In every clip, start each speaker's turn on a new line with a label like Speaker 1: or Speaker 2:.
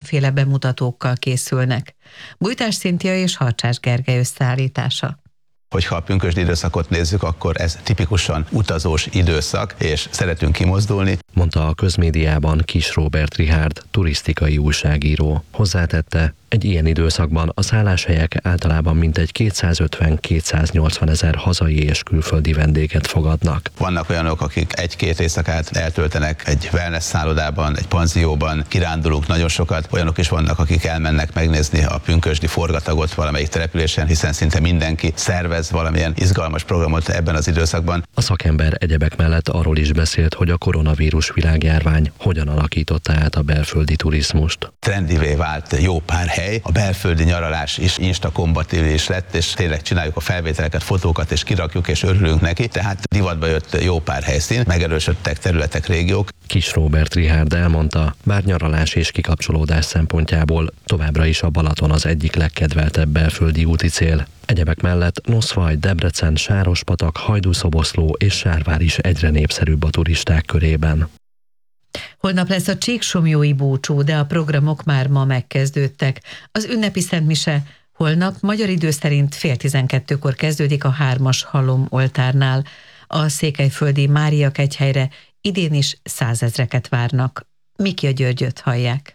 Speaker 1: különféle bemutatókkal készülnek. Bújtás Szinthia és Harcsás Gergely összeállítása.
Speaker 2: Hogyha a pünkösdi időszakot nézzük, akkor ez tipikusan utazós időszak, és szeretünk kimozdulni.
Speaker 3: Mondta a közmédiában Kiss Róbert Richárd, turisztikai újságíró. Hozzátette, egy ilyen időszakban a szálláshelyek általában mintegy 250-280 ezer hazai és külföldi vendéget fogadnak.
Speaker 2: Vannak olyanok, akik egy-két éjszakát eltöltenek egy wellness szállodában, egy panzióban, kirándulunk nagyon sokat. Olyanok is vannak, akik elmennek megnézni a pünkösdi forgatagot valamelyik településen, hiszen szinte mindenki szervez valamilyen izgalmas programot ebben az időszakban.
Speaker 3: A szakember egyebek mellett arról is beszélt, hogy a koronavírus világjárvány hogyan alakította át a belföldi turizmust.
Speaker 2: Trendivé vált jó pár hely, a belföldi nyaralás is instakompatibilis lett, és tényleg csináljuk a felvételeket, fotókat, és kirakjuk, és örülünk neki, tehát divatba jött jó pár helyszín, megerősödtek területek, régiók.
Speaker 3: Kiss Róbert Richárd elmondta, bár nyaralás és kikapcsolódás szempontjából továbbra is a Balaton az egyik legkedveltebb belföldi úti cél. Egyebek mellett Noszvaj, Debrecen, Sárospatak, Hajdúszoboszló és Sárvár is egyre népszerűbb a turisták körében.
Speaker 1: Holnap lesz a csíksomlyói búcsú, de a programok már ma megkezdődtek. Az ünnepi szentmise holnap magyar idő szerint 11:30-kor kezdődik a 3-as halom oltárnál. A székelyföldi Mária kegyhelyre idén is 100 000-eket várnak. Mikia Györgyöt hallják.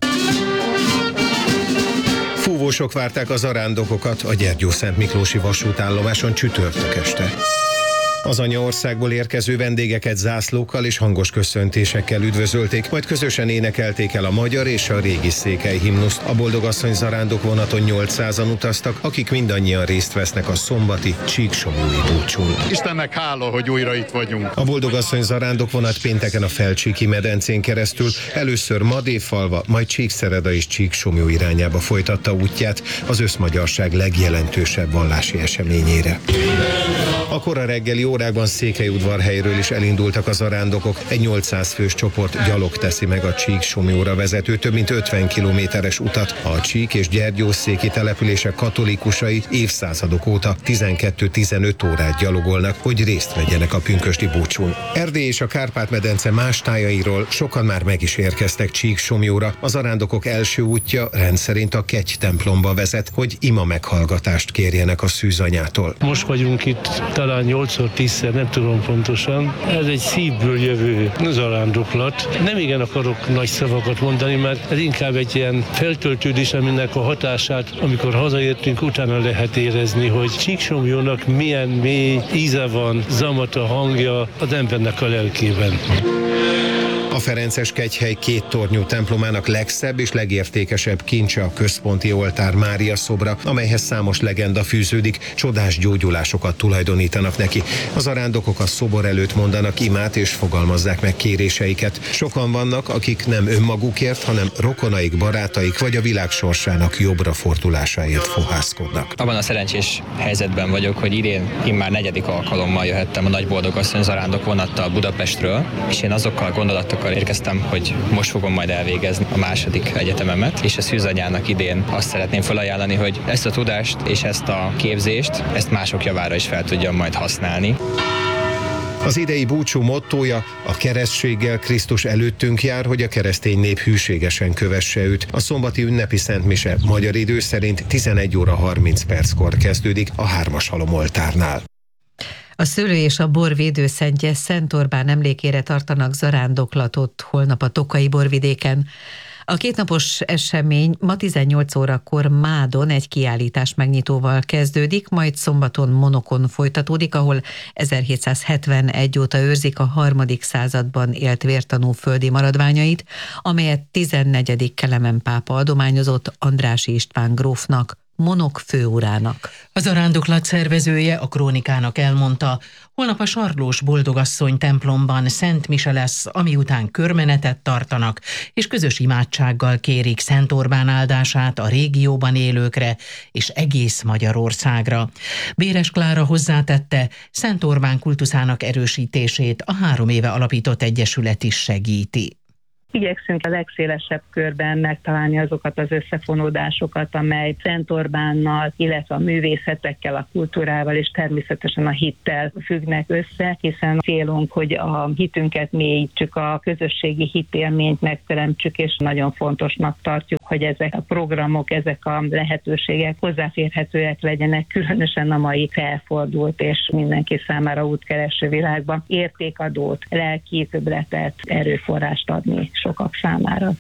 Speaker 4: Fúvósok várták a zarándokokat a Gyergyószentmiklósi vasútállomáson csütörtök este. Az anyaországból érkező vendégeket zászlókkal és hangos köszöntésekkel üdvözölték, majd közösen énekelték el a magyar és a régi székely himnuszt. A Boldogasszony zarándok vonaton 800-an utaztak, akik mindannyian részt vesznek a szombati csíksomlyói búcsún.
Speaker 5: Istennek hála, hogy újra itt vagyunk.
Speaker 4: A Boldogasszony zarándok vonat pénteken a Felcsíki medencén keresztül először Madéfalva, majd Csíkszereda és Csíksomlyó irányába folytatta útját az összmagyarság legjelentősebb vallási eseményére. A kora reggeli órákban Székelyudvarhelyről is elindultak a zarándokok. Egy 800 fős csoport gyalog teszi meg a Csíksomlyóra vezető több mint 50 kilométeres utat. A Csík és Gyergyószéki települések katolikusai évszázadok óta 12-15 órát gyalogolnak, hogy részt vegyenek a pünkösdi búcsún. Erdély és a Kárpát-medence más tájairól sokan már meg is érkeztek Csíksomlyóra. A zarándokok első útja rendszerint a Kegy templomba vezet, hogy ima meghallgatást kérjenek a szűzanyától.
Speaker 6: Most vagyunk itt talán 8-10-szer, nem tudom pontosan. Ez egy szívből jövő zarándoklat. Nem igen akarok nagy szavakat mondani, mert ez inkább egy ilyen feltöltődés, aminek a hatását, amikor hazaértünk, utána lehet érezni, hogy Csíksomlyónak milyen mély íze van, zamata, hangja az embernek a lelkében. A ferences kegyhely két tornyú templomának legszebb és legértékesebb kincse a központi oltár Mária szobra, amelyhez számos legenda fűződik, csodás gyógyulásokat tulajdonítanak neki. Az zarándokok a szobor előtt mondanak imát és fogalmazzák meg kéréseiket. Sokan vannak, akik nem önmagukért, hanem rokonaik, barátaik vagy a világ sorsának jobbra fordulásáért fohászkodnak.
Speaker 7: Abban a szerencsés helyzetben vagyok, hogy idén immár 4. alkalommal jöhettem a Nagy Boldogasszony zarándok vonattal Budapestről, és én azokkal gondolatokkal érkeztem, hogy most fogom majd elvégezni a második egyetememet, és a szűzanyának idén azt szeretném felajánlani, hogy ezt a tudást és ezt a képzést, ezt mások javára is fel tudjam majd használni.
Speaker 4: Az idei búcsú mottója: a keresztséggel Krisztus előttünk jár, hogy a keresztény nép hűségesen kövesse őt. A szombati ünnepi szentmise magyar idő szerint 11:30 kezdődik a 3-as halom oltárnál.
Speaker 1: A szőlő és a bor védőszentje Szent Orbán emlékére tartanak zarándoklatot holnap a Tokai borvidéken. A kétnapos esemény ma 18 órakor Mádon egy kiállítás megnyitóval kezdődik, majd szombaton Monokon folytatódik, ahol 1771 óta őrzik a 3. században élt vértanú földi maradványait, amelyet 14. Kelemen pápa adományozott Andrássy István grófnak, Monok főurának.
Speaker 8: A zarándoklat szervezője a Krónikának elmondta, holnap a Sarlós Boldogasszony templomban szent mise lesz, ami után körmenetet tartanak, és közös imádsággal kérik Szent Orbán áldását a régióban élőkre és egész Magyarországra. Béres Klára hozzátette, Szent Orbán kultuszának erősítését a 3 éve alapított egyesület is segíti.
Speaker 9: Igyekszünk a legszélesebb körben megtalálni azokat az összefonódásokat, amely Szent Orbánnal, illetve a művészetekkel, a kultúrával és természetesen a hittel függnek össze, hiszen célunk, hogy a hitünket mélyítsük, a közösségi hitélményt megteremtsük, és nagyon fontosnak tartjuk, hogy ezek a programok, ezek a lehetőségek hozzáférhetőek legyenek, különösen a mai felfordult és mindenki számára útkereső világban értékadót, lelki többletet, erőforrást adni sokak számára.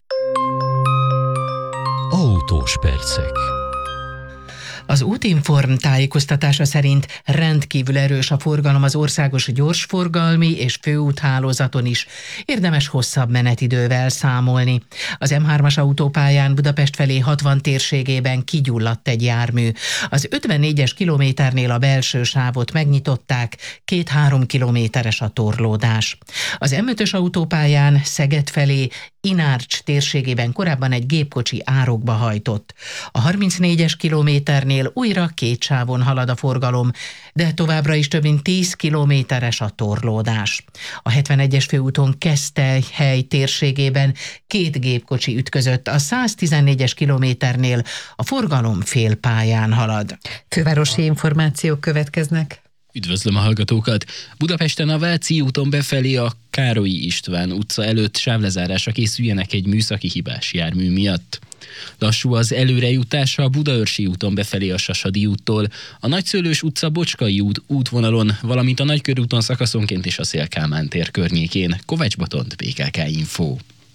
Speaker 10: Autós percek.
Speaker 8: Az Útinform tájékoztatása szerint rendkívül erős a forgalom az országos gyorsforgalmi és főúthálózaton is. Érdemes hosszabb menetidővel számolni. Az M3-as autópályán Budapest felé 60 térségében kigyulladt egy jármű. Az 54-es kilométernél a belső sávot megnyitották, 2-3 kilométeres a torlódás. Az M5-ös autópályán Szeged felé Inárcs térségében korábban egy gépkocsi árokba hajtott. A 34-es kilométernél újra 2 sávon halad a forgalom, de továbbra is több mint 10 kilométeres a torlódás. A 71-es főúton Keszthely térségében 2 gépkocsi ütközött, a 114-es kilométernél a forgalom félpályán halad.
Speaker 1: Fővárosi információk következnek.
Speaker 11: Üdvözlöm a hallgatókat! Budapesten a Váci úton befelé a Károlyi István utca előtt sávlezárásra készüljenek egy műszaki hibás jármű miatt. Lassú az előrejutása a Budaörsi úton befelé a Sasadi úttól, a Nagyszőlős utca Bocskai út útvonalon, valamint a Nagykörúton szakaszonként és a Széll-Kálmán tér környékén. Kovács Botont, BKK Info.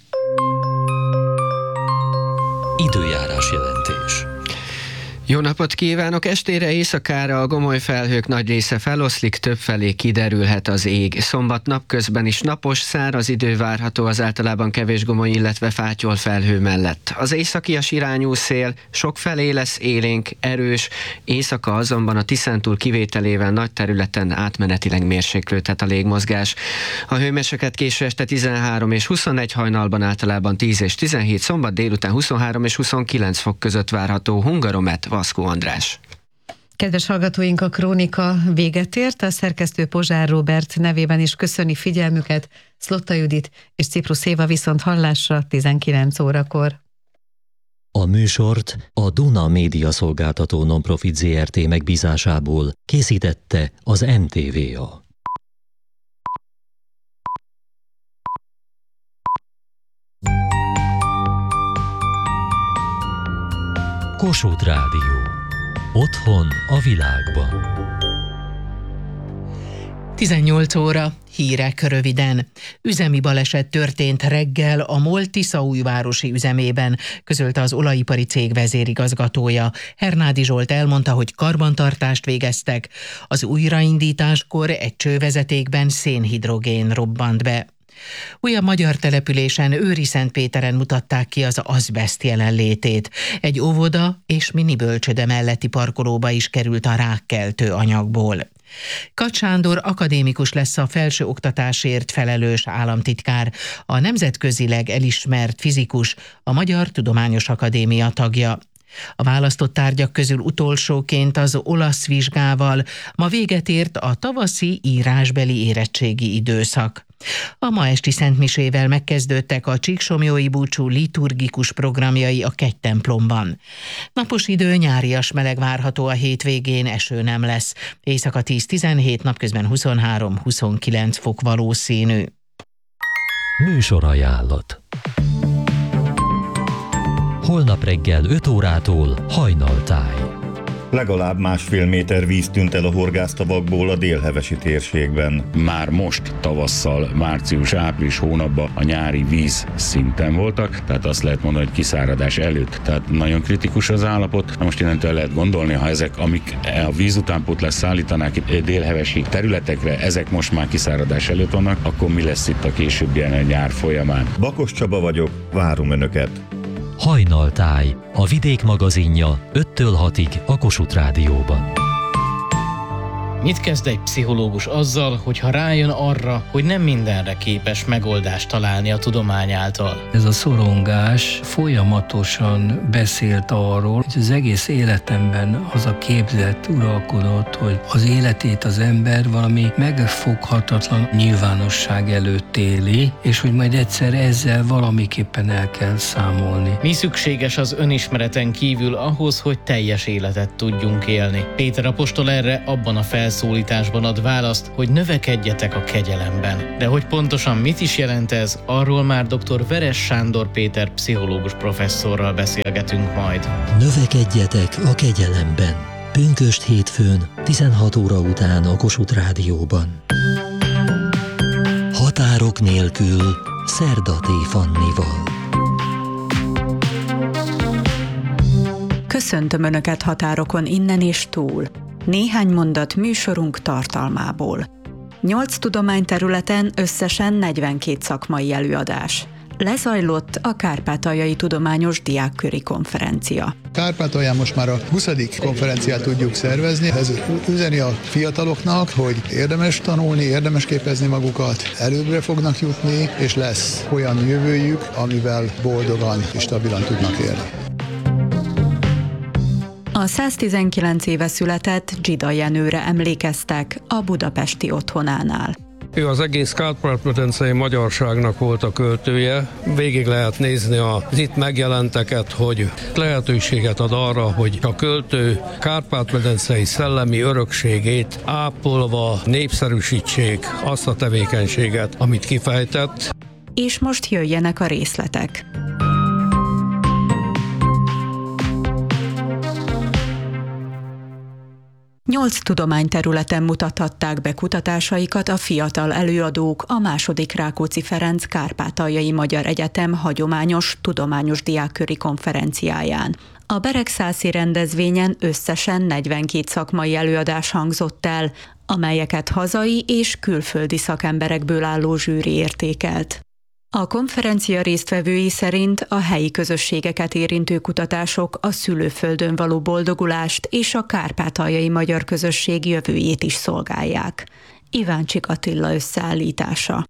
Speaker 10: Időjárás jelentés.
Speaker 12: Jó napot kívánok! Estére éjszakára a gomoly felhők nagy része feloszlik, többfelé kiderülhet az ég. Szombat napközben is napos, száraz idő várható az általában kevés gomoly, illetve fátyol felhő mellett. Az északias irányú szél sokfelé lesz élénk, erős, éjszaka azonban a Tiszántúl kivételével nagy területen átmenetileg mérséklődhet a légmozgás. A hőmérséklet késő este 13 és 21, hajnalban általában 10 és 17, szombat délután 23 és 29 fok között várható. Hungaromet, Vaszkó András.
Speaker 1: Kedves hallgatóink, a krónika véget ért, a szerkesztő Pozsár Róbert nevében is köszöni figyelmüket, Szlotta Judit és Ciprus Éva viszont hallásra 19 órakor.
Speaker 10: A műsort a Duna Média Szolgáltató Nonprofit Zrt. Megbízásából készítette az NTVA. Kossuth Rádió. Otthon a világban.
Speaker 8: 18 óra, hírek röviden. Üzemi baleset történt reggel a MOL Tiszaújvárosi üzemében, közölte az olajipari cég vezérigazgatója. Hernádi Zsolt elmondta, hogy karbantartást végeztek. Az újraindításkor egy csővezetékben szénhidrogén robbant be. Újabb magyar településen, Őriszentpéteren mutatták ki az azbeszt jelenlétét. Egy óvoda és minibölcsöde melletti parkolóba is került a rákkeltő anyagból. Kacz Sándor akadémikus lesz a felsőoktatásért felelős államtitkár, a nemzetközileg elismert fizikus, a Magyar Tudományos Akadémia tagja. A választott tárgyak közül utolsóként az olasz vizsgával ma véget ért a tavaszi írásbeli érettségi időszak. A ma esti szentmisével megkezdődtek a Csíksomlyói búcsú liturgikus programjai a Kegytemplomban. Napos idő, nyárias meleg várható a hétvégén, eső nem lesz. Éjszaka 10-17, napközben 23-29 fok valószínű.
Speaker 10: Műsorajánlat. Holnap reggel 5 órától Hajnaltáj.
Speaker 13: Legalább 1,5 méter víz tűnt el a horgásztavakból a délhevesi térségben.
Speaker 14: Már most tavasszal, március-április hónapban a nyári víz szinten voltak, tehát azt lehet mondani, hogy kiszáradás előtt. Tehát nagyon kritikus az állapot. Most innentől lehet gondolni, ha ezek, amik a víz utánpótlást szállítanák délhevesi területekre, ezek most már kiszáradás előtt vannak, akkor mi lesz itt a későbbien a nyár folyamán?
Speaker 13: Bakos Csaba vagyok, várom Önöket!
Speaker 10: Hajnaltáj, a Vidék magazinja 5-től 6-ig a Kossuth Rádióban.
Speaker 15: Mit kezd egy pszichológus azzal, hogyha rájön arra, hogy nem mindenre képes megoldást találni a tudomány által?
Speaker 16: Ez a szorongás folyamatosan beszélt arról, hogy az egész életemben az a képzet uralkodott, hogy az életét az ember valami megfoghatatlan nyilvánosság előtt éli, és hogy majd egyszer ezzel valamiképpen el kell számolni.
Speaker 15: Mi szükséges az önismereten kívül ahhoz, hogy teljes életet tudjunk élni? Péter apostol erre abban a felszólításban ad választ, hogy növekedjetek a kegyelemben. De hogy pontosan mit is jelent ez, arról már dr. Veres Sándor Péter pszichológus professzorral beszélgetünk majd.
Speaker 10: Növekedjetek a kegyelemben. Pünkösd hétfőn, 16 óra után a Kossuth Rádióban. Határok nélkül, Szerda T. Fannival.
Speaker 17: Köszöntöm Önöket határokon innen és túl. Néhány mondat műsorunk tartalmából. 8 tudományterületen összesen 42 szakmai előadás. Lezajlott a Kárpátaljai Tudományos Diákköri Konferencia.
Speaker 18: Kárpátalján most már a 20. konferenciát tudjuk szervezni. Ez üzeni a fiataloknak, hogy érdemes tanulni, érdemes képezni magukat, előbbre fognak jutni, és lesz olyan jövőjük, amivel boldogan és stabilan tudnak élni.
Speaker 17: A 119 éve született Dzsida Jenőre emlékeztek a budapesti otthonánál.
Speaker 19: Ő az egész kárpát-medencei magyarságnak volt a költője. Végig lehet nézni az itt megjelenteket, hogy lehetőséget ad arra, hogy a költő kárpát-medencei szellemi örökségét ápolva népszerűsítsék azt a tevékenységet, amit kifejtett.
Speaker 17: És most jöjjenek a részletek. Nyolc tudományterületen mutathatták be kutatásaikat a fiatal előadók a II. Rákóczi Ferenc Kárpátaljai Magyar Egyetem hagyományos tudományos diákköri konferenciáján. A beregszászi rendezvényen összesen 42 szakmai előadás hangzott el, amelyeket hazai és külföldi szakemberekből álló zsűri értékelt. A konferencia résztvevői szerint a helyi közösségeket érintő kutatások a szülőföldön való boldogulást és a kárpátaljai magyar közösség jövőjét is szolgálják. Iváncsik Attila összeállítása.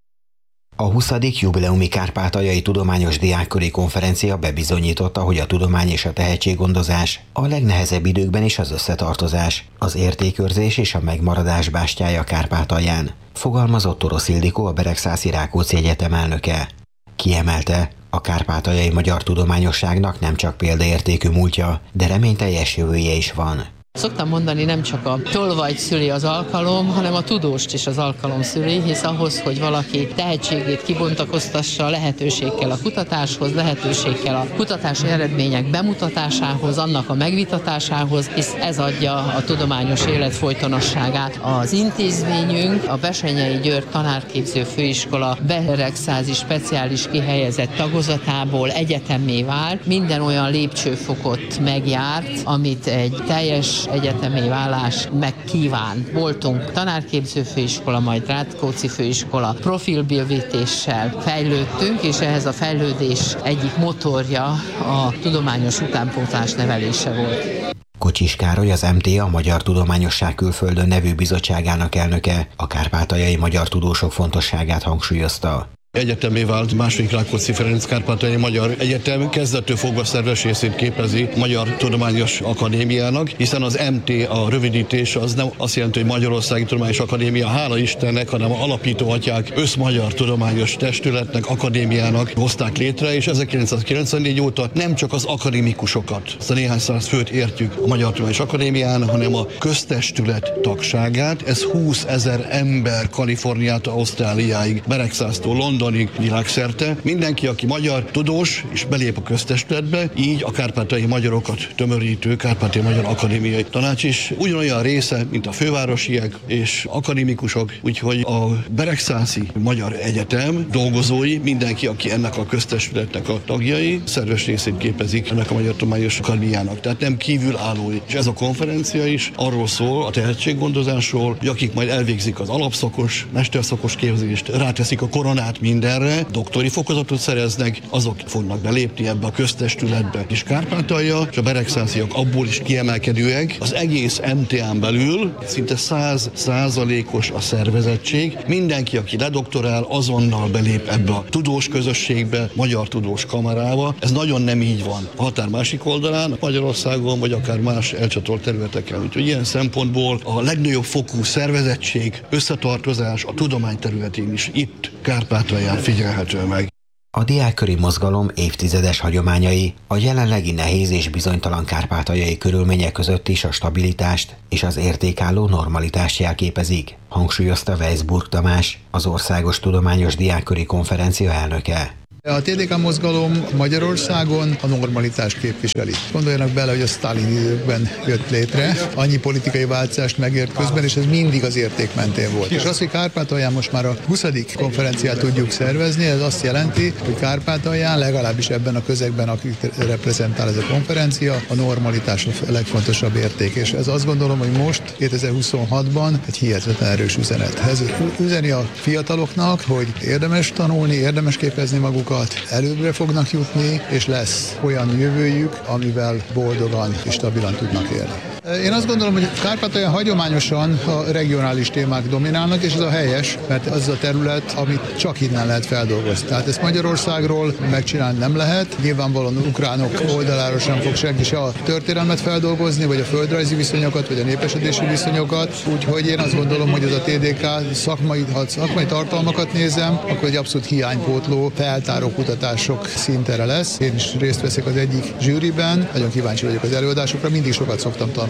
Speaker 20: A 20. jubileumi Kárpátaljai Tudományos Diákköri Konferencia bebizonyította, hogy a tudomány és a tehetséggondozás a legnehezebb időkben is az összetartozás, az értékőrzés és a megmaradás bástyája Kárpátalján, fogalmazott Torosz Ildikó, a Beregszászi Rákóczi Egyetem elnöke. Kiemelte, a kárpátaljai magyar tudományosságnak nem csak példaértékű múltja, de reményteljes jövője is van.
Speaker 21: Szoktam mondani, nem csak a tolvaj szüli az alkalom, hanem a tudóst is az alkalom szüli, hisz ahhoz, hogy valaki tehetségét kibontakoztassa, lehetőség kell a kutatáshoz, lehetőség kell a kutatási eredmények bemutatásához, annak a megvitatásához, hisz ez adja a tudományos élet folytonosságát. Az intézményünk a Bessenyei György Tanárképző Főiskola beregszázi speciális kihelyezett tagozatából egyetemmé vált, minden olyan lépcsőfokot megjárt, amit egy teljes egyetemi válás megkíván. Voltunk tanárképző főiskola, majd Rákóczi főiskola, profilbővítéssel fejlődtünk, és ehhez a fejlődés egyik motorja a tudományos utánpótlás nevelése volt.
Speaker 20: Kocsis Károly, az MTA Magyar Tudományosság Külföldön nevű bizottságának elnöke a kárpátaljai magyar tudósok fontosságát hangsúlyozta.
Speaker 22: Egyetemé vált II. Rákóczi Ferenc Kárpátaljai Magyar Egyetem kezdettől fogva szerves részét képezi Magyar Tudományos Akadémiának, hiszen az MTA rövidítés az nem azt jelenti, hogy Magyarországi Tudományos Akadémia, hála Istennek, hanem a alapító atyák Összmagyar Tudományos Testületnek, akadémiának hozták létre, és 1994 óta nem csak az akadémikusokat, azt a néhány száz főt értjük a Magyar Tudományos Akadémián, hanem a köztestület tagságát. Ez 20 000 ember Kaliforniától Ausztráliáig, Beregszáztól Londonig, világszerte. Mindenki, aki magyar tudós, és belép a köztestületbe, így a kárpátaljai magyarokat tömörítő Kárpátaljai Magyar Akadémiai Tanács is ugyanolyan része, mint a fővárosiak és akadémikusok, úgyhogy a Beregszászi Magyar Egyetem dolgozói, mindenki, aki ennek a köztestületnek a tagjai, szerves részét képezik ennek a Magyar Tudományos Akadémiának. Tehát nem kívülállói. És ez a konferencia is arról szól, a tehetséggondozásról, hogy akik majd elvégzik az alapszakos, mesterszakos képzést, ráteszik a koronát mindenre, doktori fokozatot szereznek, azok fognak belépni ebbe a köztestületbe. És Kárpátalja és a beregszásziak abból is kiemelkedőek, az egész MTA-n belül szinte 100%-os a szervezettség. Mindenki, aki ledoktorál, azonnal belép ebbe a tudós közösségbe, Magyar Tudós Kamarába. Ez nagyon nem így van a határ másik oldalán, Magyarországon, vagy akár más elcsatolt területeken. Úgyhogy ilyen szempontból a legnagyobb fokú szervezettség, összetartozás a tudomány területén is itt Kárpátalján figyelhető meg.
Speaker 20: A diákköri mozgalom évtizedes hagyományai a jelenlegi nehéz és bizonytalan kárpátaljai körülmények között is a stabilitást és az értékálló normalitást jelképezik, hangsúlyozta Weisburg Tamás, az Országos Tudományos Diákköri Konferencia elnöke.
Speaker 18: A TDK mozgalom Magyarországon a normalitást képviseli. Gondoljanak bele, hogy a Sztálin időkben jött létre, annyi politikai változást megért közben, és ez mindig az érték mentén volt. És az, hogy Kárpátalján most már a 20. konferenciát tudjuk szervezni, ez azt jelenti, hogy Kárpátalján, legalábbis ebben a közegben, akit reprezentál ez a konferencia, a normalitás a legfontosabb érték. És ez azt gondolom, hogy most, 2026-ban egy hihetetlen erős üzenet. Ez üzeni a fiataloknak, hogy érdemes tanulni, érdemes képezni magukat, előbbre fognak jutni, és lesz olyan jövőjük, amivel boldogan és stabilan tudnak élni. Én azt gondolom, hogy Kárpátalján hagyományosan a regionális témák dominálnak, és ez a helyes, mert az a terület, amit csak innen lehet feldolgozni. Tehát ezt Magyarországról megcsinálni nem lehet. Nyilvánvalóan ukránok oldaláról sem fog senki se a történelmet feldolgozni, vagy a földrajzi viszonyokat, vagy a népesedési viszonyokat. Úgyhogy én azt gondolom, hogy ez a TDK szakmai tartalmakat nézem, akkor egy abszolút hiánypótló, feltáró kutatások szintere lesz. Én is részt veszek az egyik zsűriben, nagyon kíváncsi vagyok az előadásokra, mindig sokat szoktam tanulni.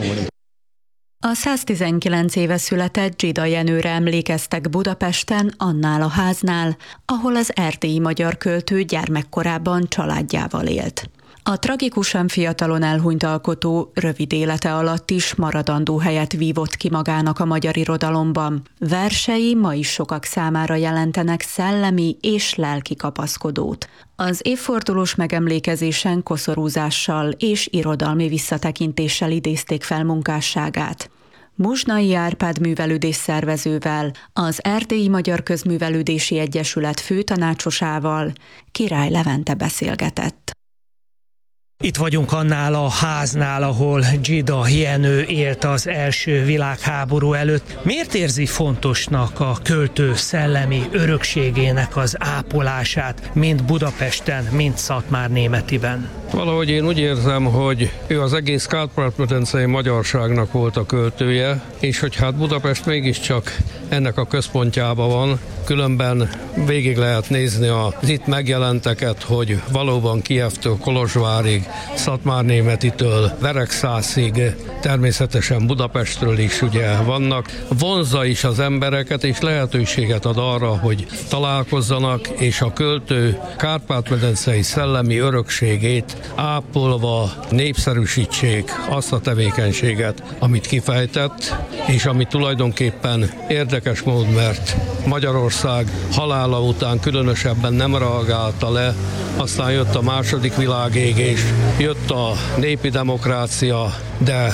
Speaker 17: A 119 éve született Zsida Jenőre emlékeztek Budapesten, annál a háznál, ahol az erdélyi magyar költő gyermekkorában családjával élt. A tragikusan fiatalon elhunyt alkotó rövid élete alatt is maradandó helyet vívott ki magának a magyar irodalomban. Versei ma is sokak számára jelentenek szellemi és lelki kapaszkodót. Az évfordulós megemlékezésen koszorúzással és irodalmi visszatekintéssel idézték fel munkásságát. Muzsnai Árpád művelődés szervezővel, az Erdélyi Magyar Közművelődési Egyesület főtanácsosával Király Levente beszélgetett.
Speaker 2: Itt vagyunk annál a háznál, ahol Zsida Jenő élt az első világháború előtt. Miért érzi fontosnak a költő szellemi örökségének az ápolását, mind Budapesten, mind Szatmárnémetiben?
Speaker 19: Valahogy én úgy érzem, hogy ő az egész kárpát-medencei magyarságnak volt a költője, és hogy hát Budapest mégiscsak ennek a központjában van, különben végig lehet nézni az itt megjelenteket, hogy valóban Kijevtől Kolozsvárig, Szatmárnémetitől Veregszászig, természetesen Budapestről is ugye vannak. Vonzza is az embereket, és lehetőséget ad arra, hogy találkozzanak, és a költő kárpát-medencei szellemi örökségét ápolva népszerűsítsék azt a tevékenységet, amit kifejtett, és ami tulajdonképpen érdekes mód, mert Magyarország halála után különösebben nem reagálta le, aztán jött a második világégés, jött a népi demokrácia, de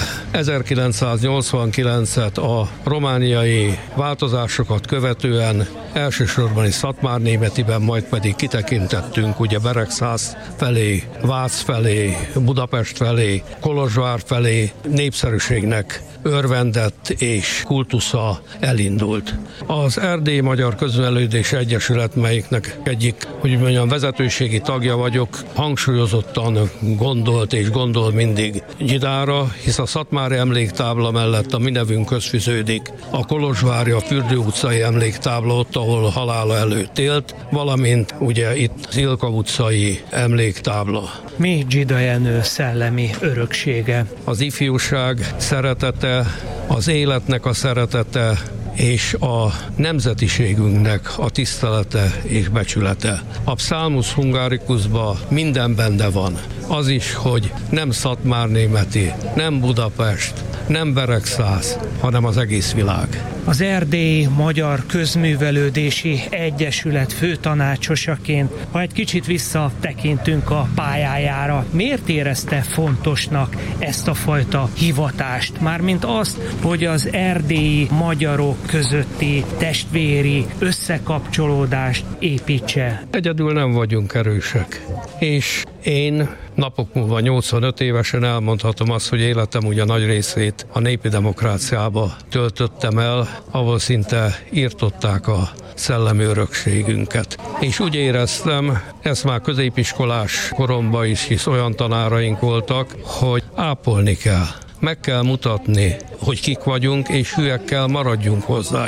Speaker 19: 1989-et a romániai változásokat követően elsősorban is Szatmárnémetiben, majd pedig kitekintettünk ugye Veregszász felé, Vác felé, Budapest felé, Kolozsvár felé, népszerűségnek örvendett és kultusza elindult. Az Erdélyi Magyar Közművelődési Egyesület, melyiknek egyik, hogy mondjam, vezetőségi tagja vagyok, hangsúlyozottan gondolt és gondol mindig Zsidára, hisz a Szatmári emléktábla mellett a mi nevünkhöz fűződik a kolozsvári, a Fürdő utcai emléktábla, ott, ahol halála előtt élt, valamint ugye itt az Ilka utcai emléktábla.
Speaker 2: Mi Zsida Jenő szellemi öröksége? Az
Speaker 19: ifjúság szeretete, az életnek a szeretete, és a nemzetiségünknek a tisztelete és becsülete. A Psalmus Hungaricusban minden benne van. Az is, hogy nem Szatmárnémeti, nem Budapest, nem Veregszász, hanem az egész világ.
Speaker 2: Az Erdélyi Magyar Közművelődési Egyesület főtanácsosaként, ha egy kicsit visszatekintünk a pályájára, miért érezte fontosnak ezt a fajta hivatást? Mármint azt, hogy az erdélyi magyarok közötti testvéri összekapcsolódást építse.
Speaker 19: Egyedül nem vagyunk erősek. És én napok múlva 85 évesen elmondhatom azt, hogy életem ugye nagy részét a népi demokráciába töltöttem el, ahol szinte írtották a szellemi örökségünket. És úgy éreztem, ezt már középiskolás koromban is, hisz olyan tanáraink voltak, hogy ápolni kell. Meg kell mutatni, hogy kik vagyunk, és hülyekkel maradjunk hozzájuk.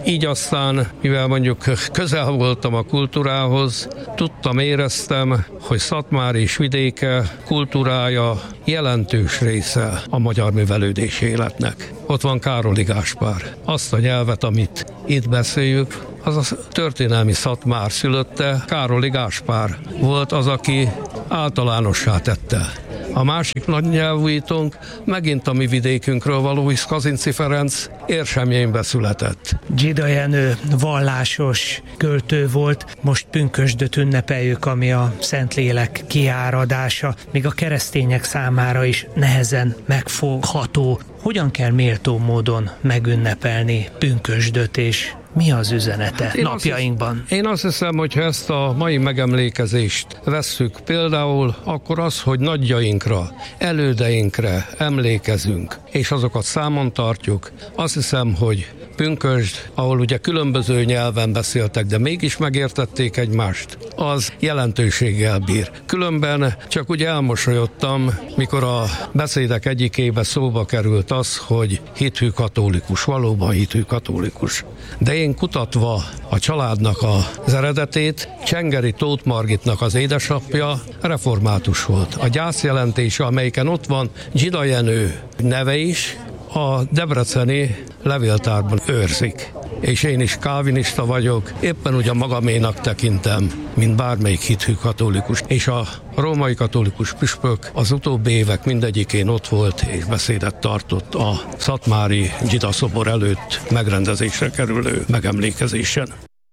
Speaker 19: Így aztán, mivel mondjuk közel voltam a kultúrához, tudtam, éreztem, hogy Szatmár és vidéke kultúrája jelentős része a magyar művelődési életnek. Ott van Károli Gáspár. Azt a nyelvet, amit itt beszéljük, az a történelmi Szatmár szülötte, Károli Gáspár volt az, aki általánossá tette. A másik nagy nyelvújítónk megint a mi vidékünkről való, hisz Kazinczy Ferenc Érsemjénbe született.
Speaker 2: Dzsida Jenő vallásos költő volt, most pünkösdöt ünnepeljük, ami a Szentlélek kiáradása, még a keresztények számára is nehezen megfogható. Hogyan kell méltó módon megünnepelni pünkösdöt, és mi az üzenete napjainkban?
Speaker 19: Én azt hiszem, hogy ha ezt a mai megemlékezést vesszük például, akkor az, hogy nagyjainkra, elődeinkre emlékezünk, és azokat számon tartjuk, azt hiszem, hogy pünkösd, ahol ugye különböző nyelven beszéltek, de mégis megértették egymást, az jelentőséggel bír. Különben csak úgy elmosolyodtam, mikor a beszédek egyikébe szóba került az, hogy hithű katolikus, valóban hithű katolikus. De én kutatva a családnak az eredetét, Csengeri Tóth Margitnak az édesapja református volt. A gyászjelentése, amelyiken ott van Dzsida Jenő neve is, a debreceni levéltárban őrzik. És én is kálvinista vagyok, éppen úgy a magaménak tekintem, mint bármelyik hithű katolikus. És a római katolikus püspök az utóbbi évek mindegyikén ott volt, és beszédet tartott a szatmári Dzsida szobor előtt megrendezésre kerülő megemlékezésen.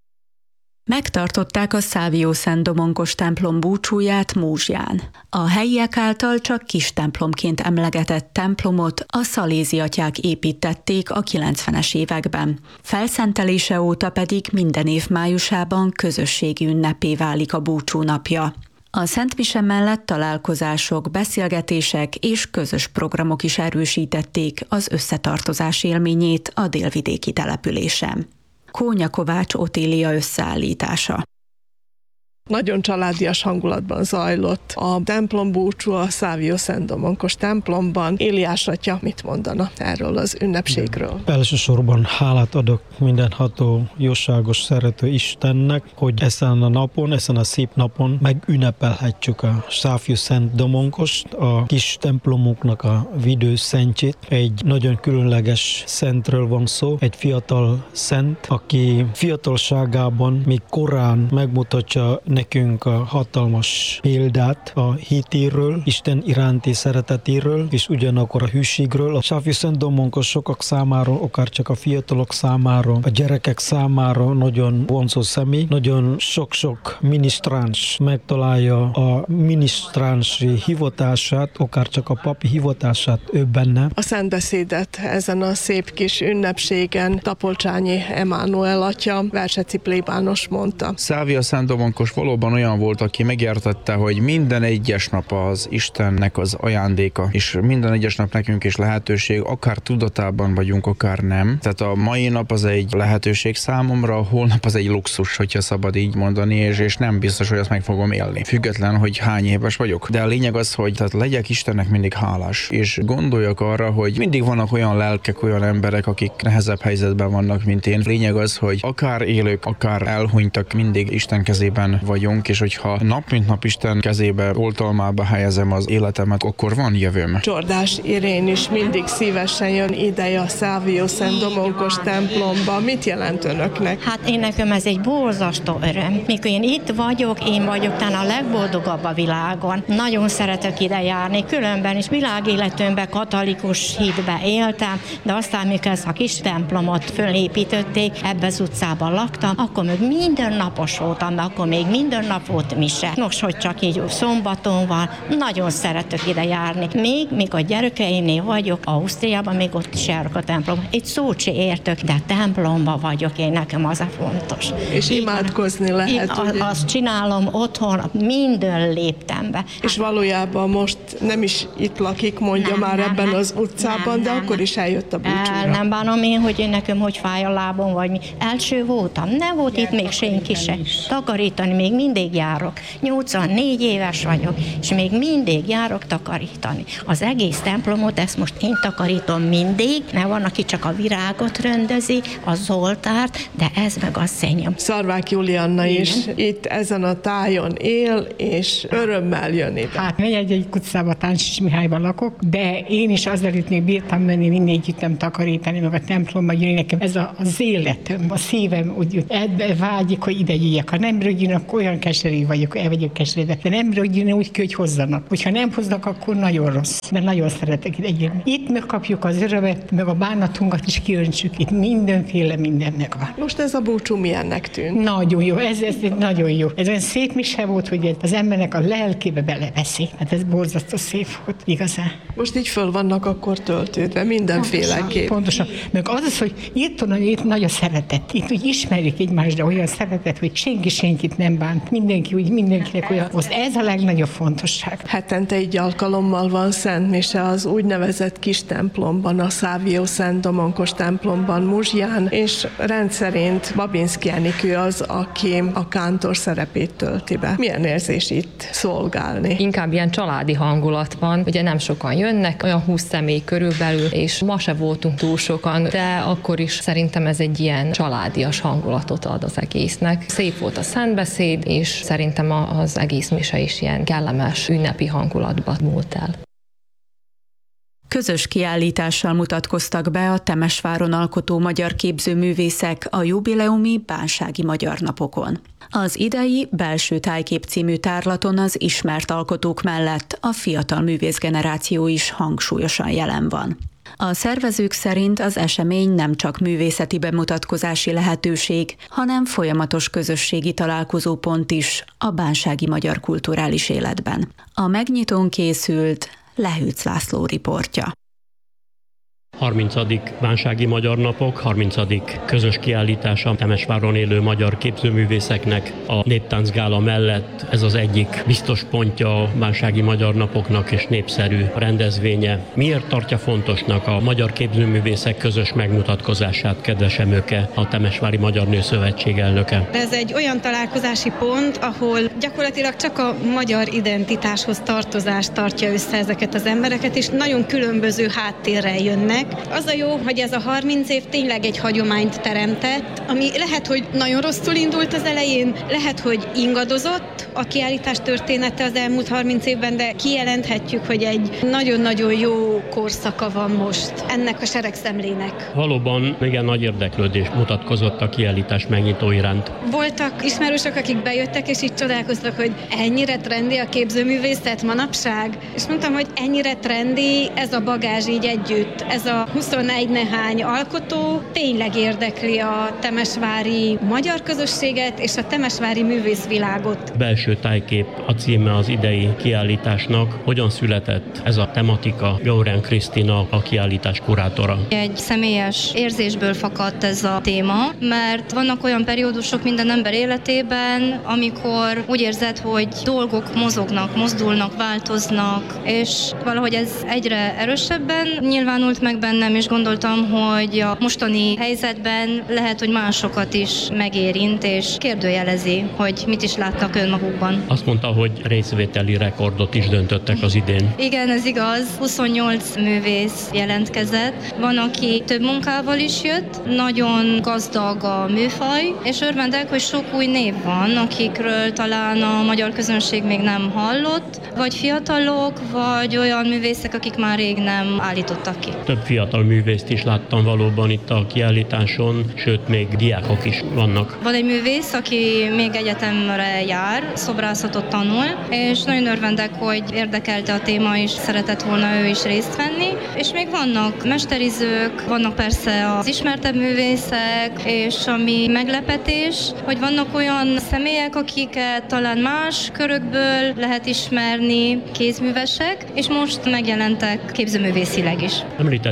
Speaker 17: Megtartották a Szávió-Szent-Domonkos templom búcsúját Múzsján. A helyiek által csak kis templomként emlegetett templomot a szaléziatyák építették a 90-es években. Felszentelése óta pedig minden év májusában közösségi ünnepé válik a búcsú napja. A szentmise mellett találkozások, beszélgetések és közös programok is erősítették az összetartozás élményét a délvidéki településen. Kónya Kovács Otília összeállítása.
Speaker 3: Nagyon családias hangulatban zajlott a templombúcsú a Szávió-Szent-Domonkos templomban. Éliás atya mit mondana erről az ünnepségről?
Speaker 5: Elsősorban hálát adok mindenható, jóságos, szerető Istennek, hogy ezen a napon, ezen a szép napon megünnepelhetjük a Szávió-Szent-Domonkost, a kis templomunknak a védőszentjét. Egy nagyon különleges szentről van szó, egy fiatal szent, aki fiatalságában még korán megmutatja nekünk a hatalmas példát a hitéről, Isten iránti szeretetéről, és ugyanakkor a hűségről. A Szávió-Szent-Domonkos sokak számára, akár csak a fiatalok számára, a gyerekek számára nagyon vonzó személy. Nagyon sok-sok minisztráns megtalálja a minisztránsi hivatását, akár csak a papi hivatását ő benne.
Speaker 3: A szentbeszédet ezen a szép kis ünnepségen Tapolcsányi Emánuel atya Verseci plébános mondta.
Speaker 23: Szávió-Szent-Domonkos valóban olyan volt, aki megértette, hogy minden egyes nap az Istennek az ajándéka, és minden egyes nap nekünk is lehetőség, akár tudatában vagyunk, akár nem. Tehát a mai nap az egy lehetőség számomra, a holnap az egy luxus, hogyha szabad így mondani, és nem biztos, hogy azt meg fogom élni. Független, hogy hány éves vagyok. De a lényeg az, hogy tehát legyek Istennek mindig hálás, és gondoljak arra, hogy mindig vannak olyan lelkek, olyan emberek, akik nehezebb helyzetben vannak, mint én. Lényeg az, hogy akár élők, akár elhunytak, mindig Isten kezében vagyunk, és hogyha nap mint nap Isten kezébe, oltalmába helyezem az életemet, akkor van jövőm.
Speaker 3: Csordás Irén is mindig szívesen jön ide a Szávió-Szent-Domonkos templomba. Mit jelent önöknek?
Speaker 24: Hát én nekem ez egy borzasztó öröm. Mikor én itt vagyok, én vagyok talán a legboldogabb a világon. Nagyon szeretek ide járni, különben is világéletünkben katolikus hitbe éltem, de aztán mikor ezt a kis templomot fölépítették, ebbe az utcában laktam, akkor még mindennapos voltam, de akkor még minden nap volt mise. Nos, hogy csak így szombaton van, nagyon szeretek ide járni. Még a gyerekeimnél vagyok, Ausztriában, még ott is járok a templom. Egy szót se értök, de templomban vagyok én, nekem az a fontos.
Speaker 3: És imádkozni lehet, ugye?
Speaker 24: Azt csinálom otthon, minden léptembe.
Speaker 3: És valójában most nem is itt lakik, mondja már ebben az utcában, de akkor is eljött a búcsúra.
Speaker 24: Nem bánom én, hogy nekem hogy fáj a lábom, vagy mi. Első voltam, nem volt itt még senki se. Takarítani még még mindig járok. 84 éves vagyok, és még mindig járok takarítani. Az egész templomot, ezt most én takarítom mindig, mert van, aki csak a virágot röndözi, a Zoltárt, de ez meg a szenyom.
Speaker 3: Szarvák Julianna is itt ezen a tájon él, és örömmel jön ide.
Speaker 4: Hát 4. utcában, Táncsics Mihályban lakok, de én is azelőtt még bírtam menni, mindig jöttem takarítani, meg a templomba jönni, nekem ez az életem, a szívem úgy ebbe vágyik, hogy ide jöjjek. Ha nem rögtön, olyan keserű vagyok, el vagyok keserűen, de nem rögtön úgy, hogy hozzanak. Hogyha nem hoznak, akkor nagyon rossz, mert nagyon szeretek ide jönni. Itt megkapjuk az örömet, meg a bánatunkat is kiöntsük, itt mindenféle minden megvan.
Speaker 3: Most ez a búcsú milyennek tűnt?
Speaker 4: Nagyon jó, ez nagyon jó. Ez olyan szép mise volt, hogy az embernek a lelkébe beleveszi. Hát ez borzasztó szép volt, igazán.
Speaker 3: Most így föl vannak akkor töltődve, mindenféleképp.
Speaker 4: Pontosan. Meg az, hogy itt nagy a szeretet. Itt úgy ismerjük egymást, de olyan szeretet, hogy senki senkit nem bánt. Mindenki úgy, mindenkinek olyan. Most ez a legnagyobb fontosság.
Speaker 3: Hetente egy alkalommal van Szent Mise az úgynevezett kis templomban, a Savio Szent Domonkos templomban Muzsján, és rendszerint Babinszky Enikő az, aki a kántor szerepét tölti be. Milyen érzés itt szolgálni?
Speaker 6: Inkább ilyen családi hangulat van, ugye nem sokan jönnek, olyan 20 személy körülbelül, és ma se voltunk túl sokan, de akkor is szerintem ez egy ilyen családias hangulatot ad az egésznek. Szép volt a szentbeszéd, és szerintem az egész mise is ilyen kellemes ünnepi hangulatban múlt el.
Speaker 17: Közös kiállítással mutatkoztak be a Temesváron alkotó magyar képzőművészek a jubileumi Bánsági Magyar Napokon. Az idei Belső tájkép című tárlaton az ismert alkotók mellett a fiatal művészgeneráció is hangsúlyosan jelen van. A szervezők szerint az esemény nem csak művészeti bemutatkozási lehetőség, hanem folyamatos közösségi találkozópont is a bánsági magyar kulturális életben. A megnyitón készült Lehűc László riportja.
Speaker 7: 30. Bánsági Magyar Napok, 30. közös kiállítása Temesváron élő magyar képzőművészeknek a Néptáncgála mellett. Ez az egyik biztos pontja a Bánsági Magyar Napoknak és népszerű rendezvénye. Miért tartja fontosnak a magyar képzőművészek közös megmutatkozását, kedves Emőke, a Temesvári Magyar Nőszövetség elnöke?
Speaker 9: Ez egy olyan találkozási pont, ahol gyakorlatilag csak a magyar identitáshoz tartozást tartja össze ezeket az embereket, és nagyon különböző háttérrel jönnek. Az a jó, hogy ez a 30 év tényleg egy hagyományt teremtett, ami lehet, hogy nagyon rosszul indult az elején, lehet, hogy ingadozott a kiállítás története az elmúlt 30 évben, de kijelenthetjük, hogy egy nagyon-nagyon jó korszaka van most ennek a seregszemlének.
Speaker 7: Valóban igen nagy érdeklődés mutatkozott a kiállítás megnyitó iránt.
Speaker 9: Voltak ismerősök, akik bejöttek, és így csodálkoztak, hogy ennyire trendi a képzőművészet manapság, és mondtam, hogy ennyire trendi ez a bagázs így együtt, ez a 21 nehány alkotó tényleg érdekli a temesvári magyar közösséget és a temesvári művészvilágot.
Speaker 7: Belső tájkép a címe az idei kiállításnak. Hogyan született ez a tematika? Gaurán Krisztina, a kiállítás kurátora.
Speaker 25: Egy személyes érzésből fakadt ez a téma, mert vannak olyan periódusok minden ember életében, amikor úgy érzed, hogy dolgok mozognak, mozdulnak, változnak, és valahogy ez egyre erősebben nyilvánult meg bennem, és gondoltam, hogy a mostani helyzetben lehet, hogy másokat is megérint, és kérdőjelezi, hogy mit is látnak önmagukban.
Speaker 7: Azt mondta, hogy részvételi rekordot is döntöttek az idén.
Speaker 25: Igen, ez igaz. 28 művész jelentkezett. Van, aki több munkával is jött. Nagyon gazdag a műfaj, és örvendek, hogy sok új név van, akikről talán a magyar közönség még nem hallott, vagy fiatalok, vagy olyan művészek, akik már rég nem állítottak ki.
Speaker 7: Több fiatal művészt is láttam valóban itt a kiállításon, sőt még diákok is vannak.
Speaker 25: Van egy művész, aki még egyetemre jár, szobrászatot tanul, és nagyon örvendek, hogy érdekelte a téma, és szeretett volna ő is részt venni. És még vannak mesterizők, vannak persze az ismertebb művészek, és ami meglepetés, hogy vannak olyan személyek, akiket talán más körökből lehet ismerni, kézművesek, és most megjelentek képzőművészileg is.
Speaker 7: Említett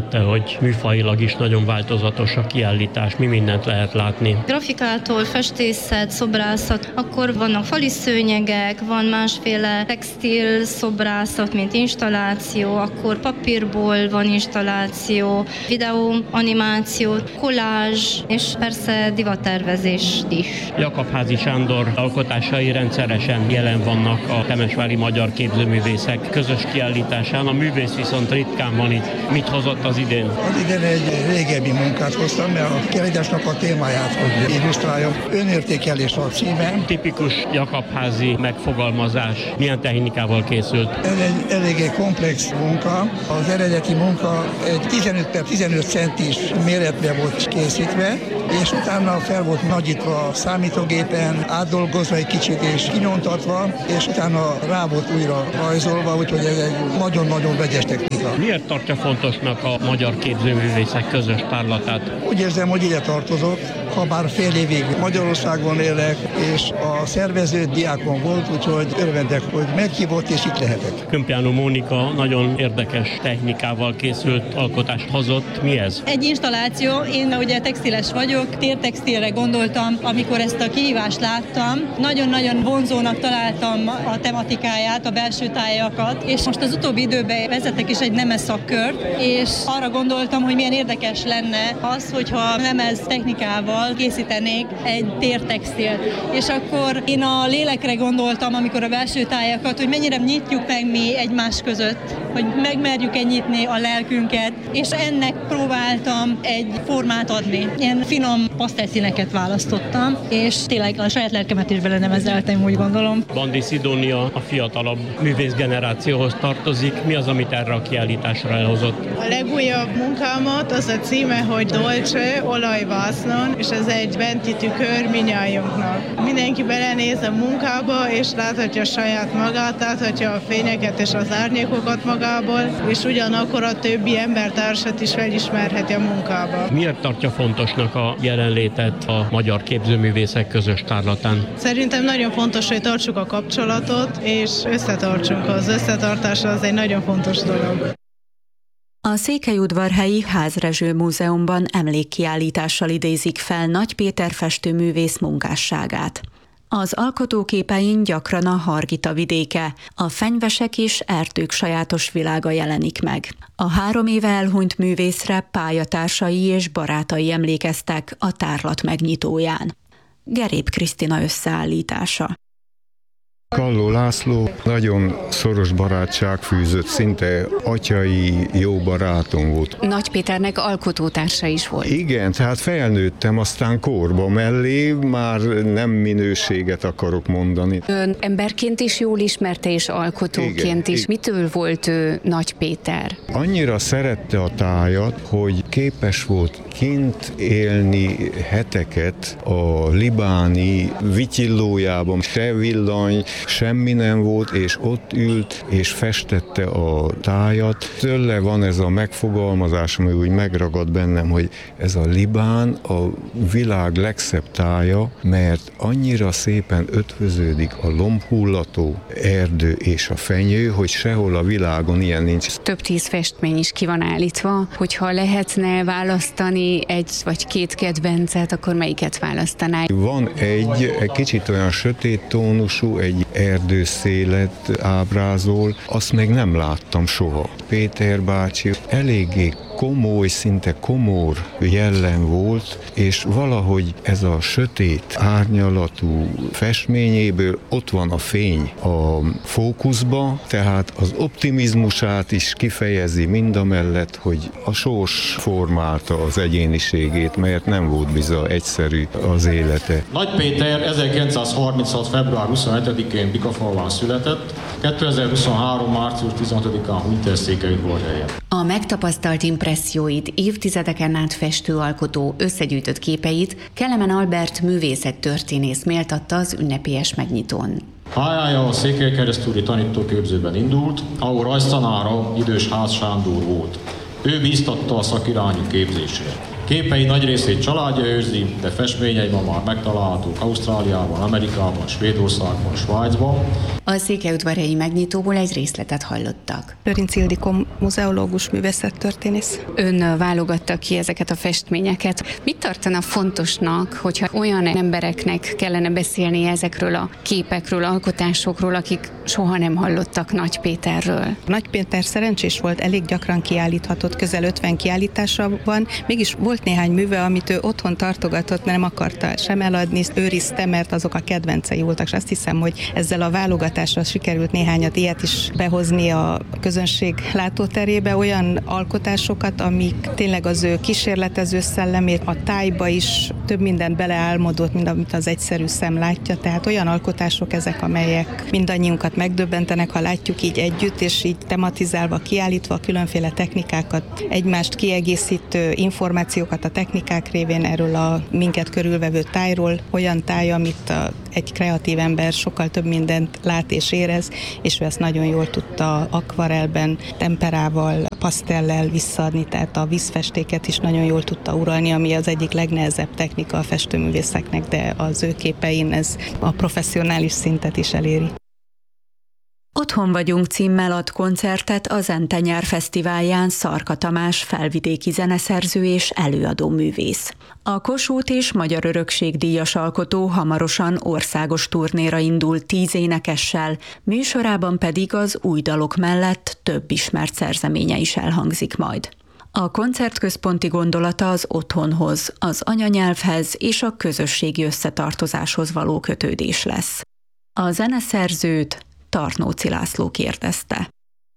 Speaker 7: említette, hogy műfajilag is nagyon változatos a kiállítás, mi mindent lehet látni.
Speaker 25: Grafikától, festészet, szobrászat, akkor vannak fali szőnyegek, van másféle textil szobrászat, mint installáció, akkor papírból van installáció, videó, animáció, kollázs, és persze divattervezés is.
Speaker 7: Jakab-házi Sándor alkotásai rendszeresen jelen vannak a temesvári magyar képzőművészek közös kiállításán. A művész viszont ritkán van itt. Mit hozott az idén?
Speaker 1: Az idén egy régebbi munkát hoztam, mert a kiállításnak a témáját, hogy illusztráljam. Önértékelés a címe.
Speaker 7: Tipikus Jakab-házi megfogalmazás. Milyen technikával készült?
Speaker 1: Ez egy eléggé komplex munka. Az eredeti munka egy 15x15 centis méretben volt készítve, és utána fel volt nagyítva a számítógépen, átdolgozva egy kicsit és kinyomtatva, és utána rá volt újra rajzolva, úgyhogy ez egy nagyon-nagyon vegyes technika.
Speaker 7: Miért tartja fontosnak a magyar képzőművészek közös tárlatát?
Speaker 1: Úgy érzem, hogy ide tartozok, ha bár fél évig Magyarországon élek, és a szervező diákon volt, úgyhogy örvendek, hogy meghívott, és itt lehetek.
Speaker 7: Kömpjánó Mónika nagyon érdekes technikával készült alkotást hozott. Mi ez?
Speaker 8: Egy installáció, én ugye textiles vagyok, tértextilre gondoltam, amikor ezt a kihívást láttam. Nagyon-nagyon vonzónak találtam a tematikáját, a belső tájakat, és most az utóbbi időben vezetek is egy nemes szakkört, és arra gondoltam, hogy milyen érdekes lenne az, hogyha nemes technikával készítenék egy tértextilt. És akkor én a lélekre gondoltam, amikor a belső tájakat, hogy mennyire nyitjuk meg mi egymás között, hogy megmerjük-e nyitni a lelkünket, és ennek próbáltam egy formát adni. Ilyen finom pasztelszíneket választottam, és tényleg a saját lelkemet is belenevezeltem, úgy gondolom.
Speaker 7: Bandi Szidónia a fiatalabb művészgenerációhoz tartozik. Mi az, amit erre a kiállításra elhozott?
Speaker 11: A legújabb munkámat az a címe, hogy Dolce olajvásznon, és ez egy benti tükör minnyájunknak. Mindenki belenéz a munkába, és láthatja saját magát, láthatja a fényeket és az árnyékokat magából, és ugyanakkor a többi embertársat is felismerheti a munkába.
Speaker 7: Miért tartja fontosnak a jelenlétet a magyar képzőművészek közös tárlatán?
Speaker 11: Szerintem nagyon fontos, hogy tartsuk a kapcsolatot, és összetartsunk. Az összetartás az egy nagyon fontos dolog.
Speaker 17: A Székelyudvarhelyi Házrezső Múzeumban emlékkiállítással idézik fel Nagy Péter festőművész munkásságát. Az alkotóképein gyakran a Hargita vidéke, a fenyvesek és erdők sajátos világa jelenik meg. A 3 éve elhunyt művészre pályatársai és barátai emlékeztek a tárlat megnyitóján. Gerép Krisztina összeállítása.
Speaker 12: Kalló László nagyon szoros barátság fűzött, szinte atyai jó barátom volt.
Speaker 14: Nagy Péternek alkotótársa is volt.
Speaker 12: Igen, tehát felnőttem aztán korba mellé, már nem minőséget akarok mondani.
Speaker 14: Ön emberként is jól ismerte, és alkotóként is. Mitől volt ő Nagy Péter?
Speaker 12: Annyira szerette a tájat, hogy képes volt kint élni heteket a libáni vityillójában, se villany, semmi nem volt, és ott ült, és festette a tájat. Tőle van ez a megfogalmazás, ami úgy megragad bennem, hogy ez a Libán a világ legszebb tája, mert annyira szépen ötvöződik a lombhullató erdő és a fenyő, hogy sehol a világon ilyen nincs.
Speaker 14: Több 10 festmény is ki van állítva, hogyha lehetne választani egy vagy 2 kedvencet, akkor melyiket választaná?
Speaker 12: Van egy kicsit olyan sötét tónusú, egy erdőszélet ábrázol, azt még nem láttam soha. Péter bácsi eléggé komoly, szinte komor jellem volt, és valahogy ez a sötét árnyalatú festményéből ott van a fény a fókuszba, tehát az optimizmusát is kifejezi mindamellett, hogy a sors formálta az egyéniségét, mert nem volt bizony egyszerű az élete.
Speaker 26: Nagy Péter 1936. február 27-én Bikafalván született, 2023. március 16-án hunyt el Székelyudvarhelyen.
Speaker 14: A megtapasztalt impresszióit, évtizedeken át festő alkotó összegyűjtött képeit Kelemen Albert művészettörténész méltatta az ünnepélyes megnyitón.
Speaker 26: Pályája a Székelykeresztúri tanítóképzőben indult, ahol rajztanára idős Ház Sándor volt. Ő bíztatta a szakirányú képzésre. Képei nagy részét családja őrzi, de festményei ma már megtalálhatók Ausztráliában, Amerikában, Svédországban, Svájcban.
Speaker 14: A székelyudvarhelyi megnyitóból egy részletet hallottak.
Speaker 10: Lőrinc Ildikó, muzeológus, művészettörténész.
Speaker 14: Ön válogatta ki ezeket a festményeket. Mit tartana fontosnak, hogyha olyan embereknek kellene beszélni ezekről a képekről, alkotásokról, akik soha nem hallottak Nagy Péterről?
Speaker 10: Nagy Péter szerencsés volt, elég gyakran kiállíthatott, közel 50 kiállítása van, mégis volt néhány műve, amit ő otthon tartogatott, mert nem akarta sem eladni, őrizte, mert azok a kedvencei voltak, és azt hiszem, hogy ezzel a válogatással sikerült néhányat ilyet is behozni a közönség látóterébe, olyan alkotásokat, amik tényleg az ő kísérletező szellemét, a tájba is több mindent beleálmodott, mint amit az egyszerű szem látja, tehát olyan alkotások ezek, amelyek mindannyiunkat megdöbbentenek, ha látjuk így együtt, és így tematizálva, kiállítva különféle technikákat, egymást kiegészítő információkat a technikák révén erről a minket körülvevő tájról, olyan táj, amit egy kreatív ember sokkal több mindent lát és érez, és ő ezt nagyon jól tudta akvarelben, temperával, pasztellel visszaadni, tehát a vízfestéket is nagyon jól tudta uralni, ami az egyik legnehezebb technika a festőművészeknek, de az ő képein ez a professzionális szintet is eléri.
Speaker 17: Otthon vagyunk címmel ad koncertet a Zente Nyár Fesztiválján Szarka Tamás felvidéki zeneszerző és előadó művész. A Kossuth és Magyar Örökség díjas alkotó hamarosan országos turnéra indul 10 énekessel, műsorában pedig az új dalok mellett több ismert szerzeménye is elhangzik majd. A koncert központi gondolata az otthonhoz, az anyanyelvhez és a közösségi összetartozáshoz való kötődés lesz. A zeneszerzőt Tarnóci László kérdezte.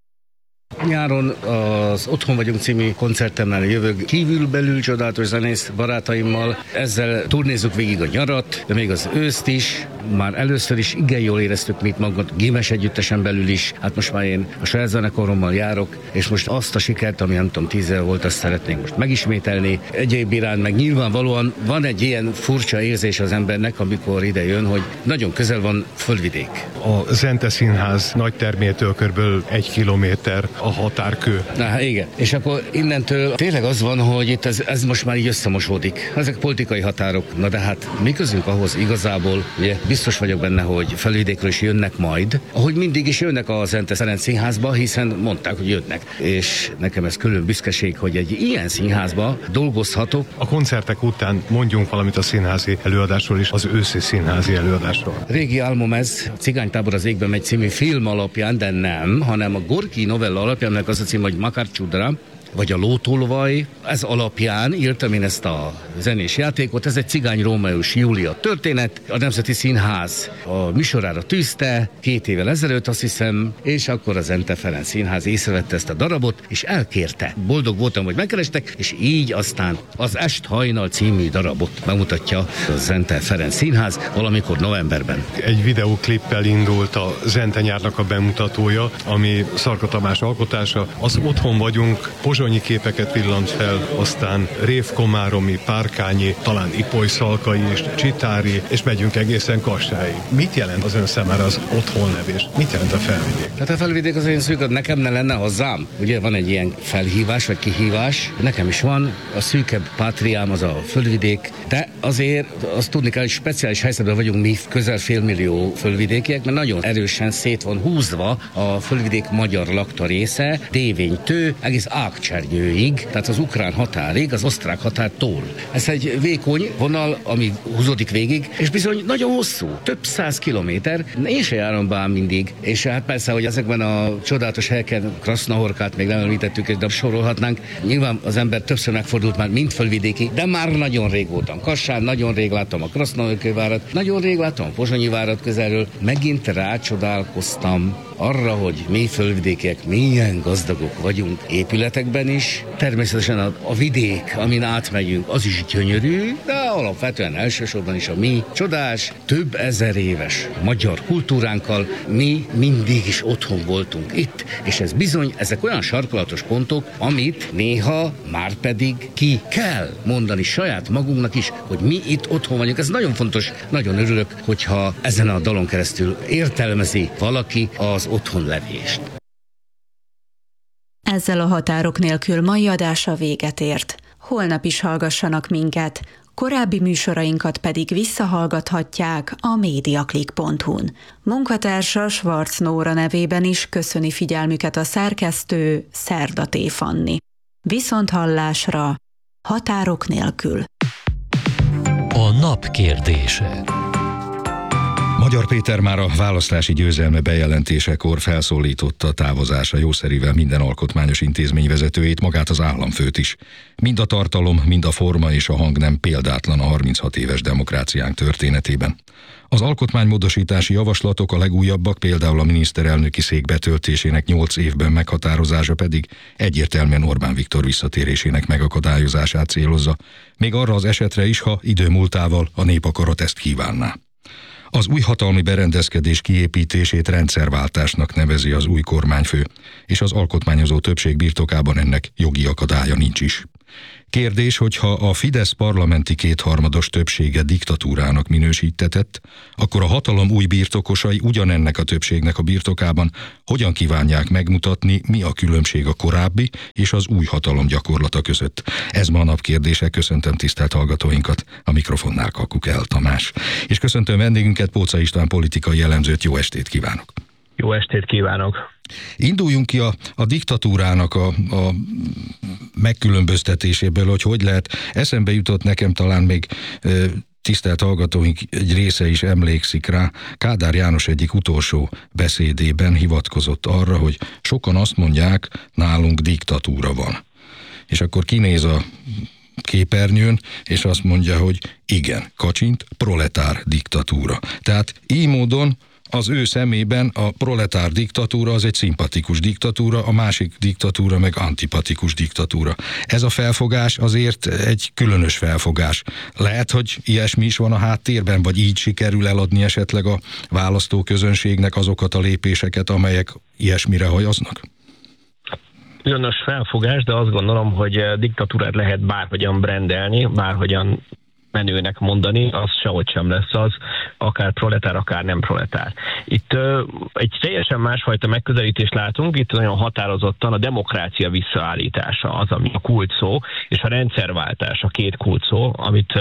Speaker 13: Nyáron az Otthon vagyunk című koncertemmel jövök kívülbelül csodálatos zenész barátaimmal. Ezzel turnézzuk végig a nyarat, de még az őszt is. Már először is igen jól éreztük mit magunkat, Gimes együttesen belül is. Hát most már én a saját zenekarommal járok, és most azt a sikert, ami nem tudom 10 éve volt, azt szeretnénk most megismételni. Egyéb iránt meg nyilvánvalóan van egy ilyen furcsa érzés az embernek, amikor ide jön, hogy nagyon közel van Földvidék.
Speaker 15: A Zente Színház nagy termétől körülbelül 1 kilométer a határkő.
Speaker 13: Na, igen. És akkor innentől tényleg az van, hogy itt ez most már így összemosódik. Ezek politikai határok. Na de hát mi közünk ahhoz igazából, ugye biztos vagyok benne, hogy Felvidékről is jönnek majd, ahogy mindig is jönnek a Zente Ferenc Színházba, hiszen mondták, hogy jönnek. És nekem ez külön büszkeség, hogy egy ilyen színházba dolgozhatok.
Speaker 15: A koncertek után mondjunk valamit a színházi előadásról is, az őszi színházi előadásról.
Speaker 13: Régi álmom ez, Cigánytábor az égben megy című film alapján, de nem, hanem a Gorki novella alapján, az a cím, hogy Makar Csudra, vagy a Lótolvaj. Ez alapján írtam én ezt a zenés játékot. Ez egy cigány Rómeó és Júlia történet. A Nemzeti Színház a műsorára tűzte 2 évvel ezelőtt, azt hiszem, és akkor a Zente Ferenc Színház észrevette ezt a darabot, és elkérte. Boldog voltam, hogy megkerestek, és így aztán az Est hajnal című darabot bemutatja a Zente Ferenc Színház valamikor novemberben.
Speaker 15: Egy videóklippel indult a Zente Nyárnak a bemutatója, ami Szarka Tamás alkotása. Az Otthon vagyunk, pozsonyi képeket villant fel, aztán révkomáromi, párkányi, talán ipolyszalkai és csitári, és megyünk egészen Kassáig. Mit jelent az ön számára az Otthon nev, és mit jelent a Felvidék?
Speaker 13: Tehát a Felvidék az én szűk, nekem ne lenne hozzám. Ugye van egy ilyen felhívás, vagy kihívás. Nekem is van, a szűkebb pátriám az a Földvidék, de azért azt tudni kell, hogy speciális helyzetben vagyunk mi, közel 500 000 földvidékiek, mert nagyon erősen szét van húzva a Földvidék magyar lakta része, Dévénytől egész Ágcsernyőig, tehát az ukrán határig, az osztrák határtól. Ez egy vékony vonal, ami húzódik végig, és bizony nagyon hosszú, több 100 kilométer. Én se járom be mindig, és hát persze, hogy ezekben a csodálatos helyeken Krasznahorkát még nem említettük, de sorolhatnánk. Nyilván az ember többször megfordult már, mint földvidéki, de már nagyon rég voltam Kassán, nagyon rég láttam a Krasznahorkővárat, nagyon rég láttam a Pozsonyi várat közelről, megint rácsodálkoztam arra, hogy mi földvidékiek milyen gazdagok vagyunk épületekben is. Természetesen a vidék, amin átmegyünk, az is gyönyörű, de alapvetően elsősorban is a mi csodás, több ezer éves magyar kultúránkkal mi mindig is otthon voltunk itt, és ez bizony, ezek olyan sarkalatos pontok, amit néha már pedig ki kell mondani saját magunknak is, hogy mi itt otthon vagyunk. Ez nagyon fontos, nagyon örülök, hogyha ezen a dalon keresztül értelmezi valaki az otthonlevést.
Speaker 17: Ezzel a Határok nélkül mai adása véget ért. holnap is hallgassanak minket, korábbi műsorainkat pedig visszahallgathatják a mediaclick.hu-n. Munkatársa Schwarz Nóra nevében is köszöni figyelmüket a szerkesztő Szerda T. Fanni. Viszonthallásra, határok nélkül.
Speaker 2: A nap kérdése.
Speaker 16: Magyar Péter már a választási győzelme bejelentésekor felszólította távozása jószerivel minden alkotmányos intézmény vezetőjét, magát az államfőt is. Mind a tartalom, mind a forma és a hang nem példátlan a 36 éves demokráciánk történetében. Az alkotmánymódosítási javaslatok, a legújabbak, például a miniszterelnöki szék betöltésének 8 évben meghatározása pedig egyértelműen Orbán Viktor visszatérésének megakadályozását célozza, még arra az esetre is, ha idő múltával a népakarat ezt kívánná. Az új hatalmi berendezkedés kiépítését rendszerváltásnak nevezi az új kormányfő, és az alkotmányozó többség birtokában ennek jogi akadálya nincs is. Kérdés, hogyha a Fidesz parlamenti kétharmados többsége diktatúrának minősítetett, akkor a hatalom új birtokosai ugyanennek a többségnek a birtokában hogyan kívánják megmutatni, mi a különbség a korábbi és az új hatalom gyakorlata között. Ez ma a nap kérdése. Köszöntöm tisztelt hallgatóinkat, a mikrofonnál Kakukel Tamás. És köszöntöm vendégünket, Póca István politikai elemzőt. Jó estét kívánok!
Speaker 18: Jó estét kívánok!
Speaker 16: Induljunk ki a diktatúrának a megkülönböztetéséből, hogy lehet. Eszembe jutott nekem, talán még tisztelt hallgatóink egy része is emlékszik rá, Kádár János egyik utolsó beszédében hivatkozott arra, hogy sokan azt mondják, nálunk diktatúra van. És akkor kinéz a képernyőn, és azt mondja, hogy igen, kacsint, proletár diktatúra. Tehát így módon az ő szemében a proletár diktatúra az egy szimpatikus diktatúra, a másik diktatúra meg antipatikus diktatúra. Ez a felfogás azért egy különös felfogás. Lehet, hogy ilyesmi is van a háttérben, vagy így sikerül eladni esetleg a választóközönségnek azokat a lépéseket, amelyek ilyesmire hajaznak?
Speaker 18: Különös felfogás, de azt gondolom, hogy diktatúrát lehet bárhogyan brandelni, bárhogyan menőnek mondani, az sehogy sem lesz az, akár proletár, akár nem proletár. Itt egy teljesen másfajta megközelítést látunk, itt nagyon határozottan a demokrácia visszaállítása az, ami a kulcsszó, és a rendszerváltás a két kulcsszó, amit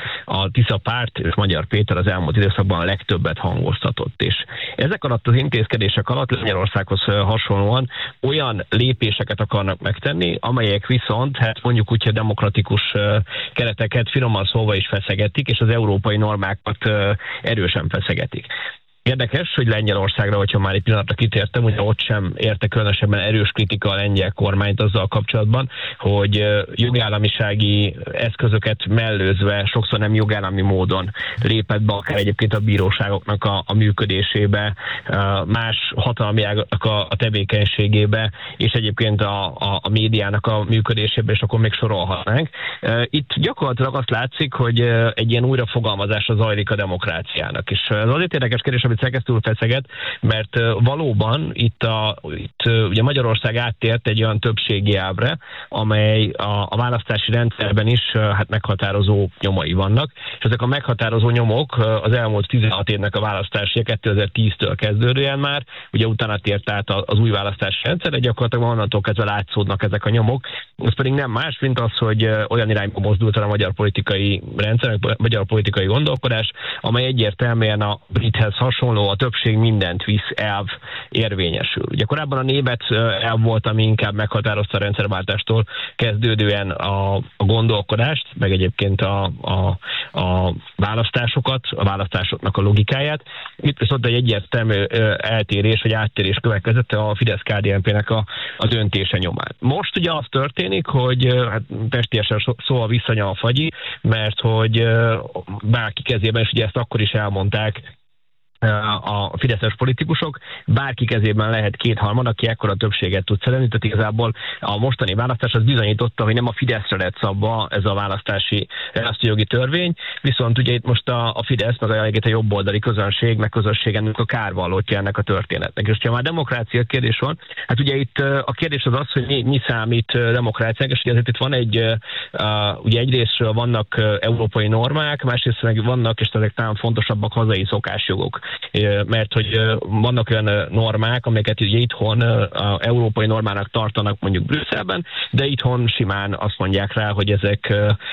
Speaker 18: a Tisza párt és Magyar Péter az elmúlt időszakban a legtöbbet hangoztatott. És ezek alatt az intézkedések alatt Lengyelországhoz hasonlóan olyan lépéseket akarnak megtenni, amelyek viszont, hát mondjuk úgy, hogy demokratikus kereteket finoman szólva is feszegetik, és az európai normákat erősen feszegetik. Érdekes, hogy Lengyelországra, hogyha már egy pillanatra kitértem, ugye ott sem érte különösebben erős kritika a lengyel kormányt azzal kapcsolatban, hogy jogállamisági eszközöket mellőzve, sokszor nem jogállami módon lépett be akár egyébként a bíróságoknak a működésébe, más hatalmi ágaknak a tevékenységébe, és egyébként a médiának a működésébe, és akkor még sorolhatnánk. Itt gyakorlatilag azt látszik, hogy egy ilyen újrafogalmazása zajlik a demokráciának. És ez azért érdekes kérdés, amit szerkesztő úr feszeget, mert valóban itt ugye Magyarország áttért egy olyan többségi elvre, amely a választási rendszerben is hát meghatározó nyomai vannak, és ezek a meghatározó nyomok az elmúlt 16 évnek a választási 2010-től kezdődően már, ugye utána tért át az új választási rendszerre, gyakorlatilag onnantól kezdve látszódnak ezek a nyomok. Ez pedig nem más, mint az, hogy olyan irányba mozdult el a magyar politikai rendszer, a magyar politikai gondolkodás, amely egyértelműen a brithez hasonló, a többség mindent visz elv érvényesül. Ugye korábban a német elv volt, ami inkább meghatározta a rendszerváltástól kezdődően a gondolkodást, meg egyébként a választásokat, a választásoknak a logikáját. Itt viszont egy egyértelmű eltérés, vagy áttérés következett a Fidesz-KDNP-nek a döntése nyomán. Most ugye az történik, hogy hát testiesen szóval visszanyal a fagyi, mert hogy bárki kezében, és ugye ezt akkor is elmondták a fideszes politikusok, bárki kezében lehet kétharmad, aki ekkora többséget tud szerezni, tehát igazából a mostani választás az bizonyította, hogy nem a Fideszre lett szabva ez a választási jogi törvény, viszont ugye itt most a Fidesz, meg a jobboldali közönség, meg közösségennek a kárvallótja ennek a történetnek. És ha már demokrácia kérdés van, hát ugye itt a kérdés az, hogy mi számít demokráciának, és ugye itt van ugye egyrésztről vannak európai normák, másrészt meg vannak, és ezek talán fontosabbak, hazai szokásjogok. mert hogy vannak olyan normák, amelyeket ugye itthon európai normának tartanak mondjuk Brüsszelben, de itthon simán azt mondják rá, hogy ezek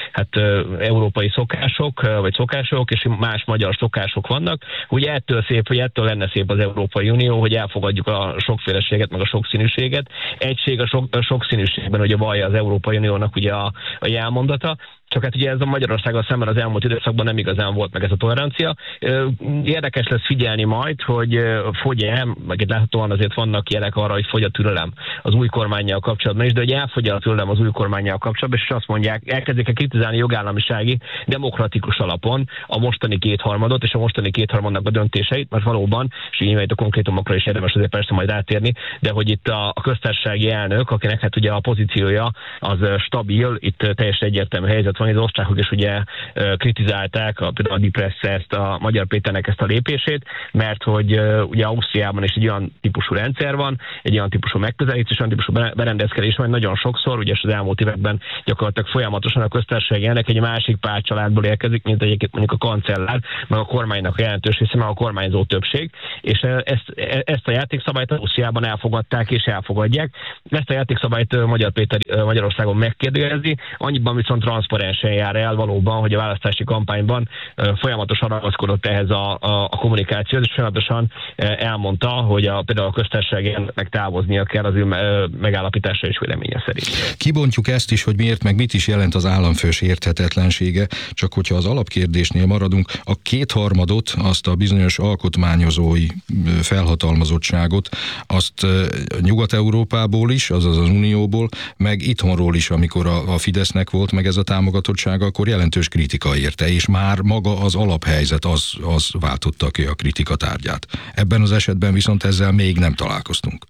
Speaker 18: európai szokások, vagy szokások, és más magyar szokások vannak. Ugye ettől lenne szép az Európai Unió, hogy elfogadjuk a sokféleséget, meg a sokszínűséget. Egység a sokszínűségben, ugye vallja az Európai Uniónak ugye a jelmondata. Csak hát ugye ez a Magyarországgal szemben az elmúlt időszakban nem igazán volt meg ez a tolerancia. Érdekes lesz figyelni majd, hogy fogy-e, meg itt láthatóan azért vannak jelek arra, hogy fogy a türelem az új kormánnyal kapcsolatban is, de hogy elfogy a türelem az új kormánnyal kapcsolatban, és azt mondják, elkezdik kritizálni jogállamisági, demokratikus alapon a mostani kétharmadot és a mostani kétharmadnak a döntéseit, mert valóban, és így a konkrétumokra is érdemes azért persze majd rátérni, de hogy itt a köztársasági elnök, akinek hát ugye a pozíciója az stabil, itt teljesen egyértelmű helyzet van, az osztrákok is ugye kritizálták, például a Die Presse ezt a Magyar Péternek ezt a lépését, mert hogy ugye Ausztriában is egy olyan típusú rendszer van, egy olyan típusú megközelítés, olyan típusú berendezkedés van, nagyon sokszor, ugye az elmúlt években gyakorlatilag folyamatosan a köztársasági elnök egy másik pártcsaládból érkezik, mint egyébként mondjuk a kancellár, meg a kormánynak a jelentős része, meg a kormányzó többség, és ezt a játékszabályt Ausztriában elfogadták és elfogadják. Ezt a játékszabályt Magyar Péter Magyarországon megkérdőjelezi, annyiban viszont transzparensen jár el valóban, hogy a választási kampányban folyamatosan ragaszkodott ehhez a kommunikációhoz, és folyamatosan elmondta, hogy például a köztársaságnak távoznia kell az ő megállapítása és véleménye szerint.
Speaker 16: Kibontjuk ezt is, hogy miért meg mit is jelent az államfős érthetetlensége, csak hogyha az alapkérdésnél maradunk, a kétharmadot, azt a bizonyos alkotmányozói felhatalmazottságot, azt Nyugat-Európából is, azaz az Unióból, meg itthonról is, amikor a Fidesznek volt meg ez a támogatottsága, akkor jelentős kritika érte, és már maga az alaphelyzet az váltotta ki a kritika tárgyát. Ebben az esetben viszont ezzel még nem találkoztunk.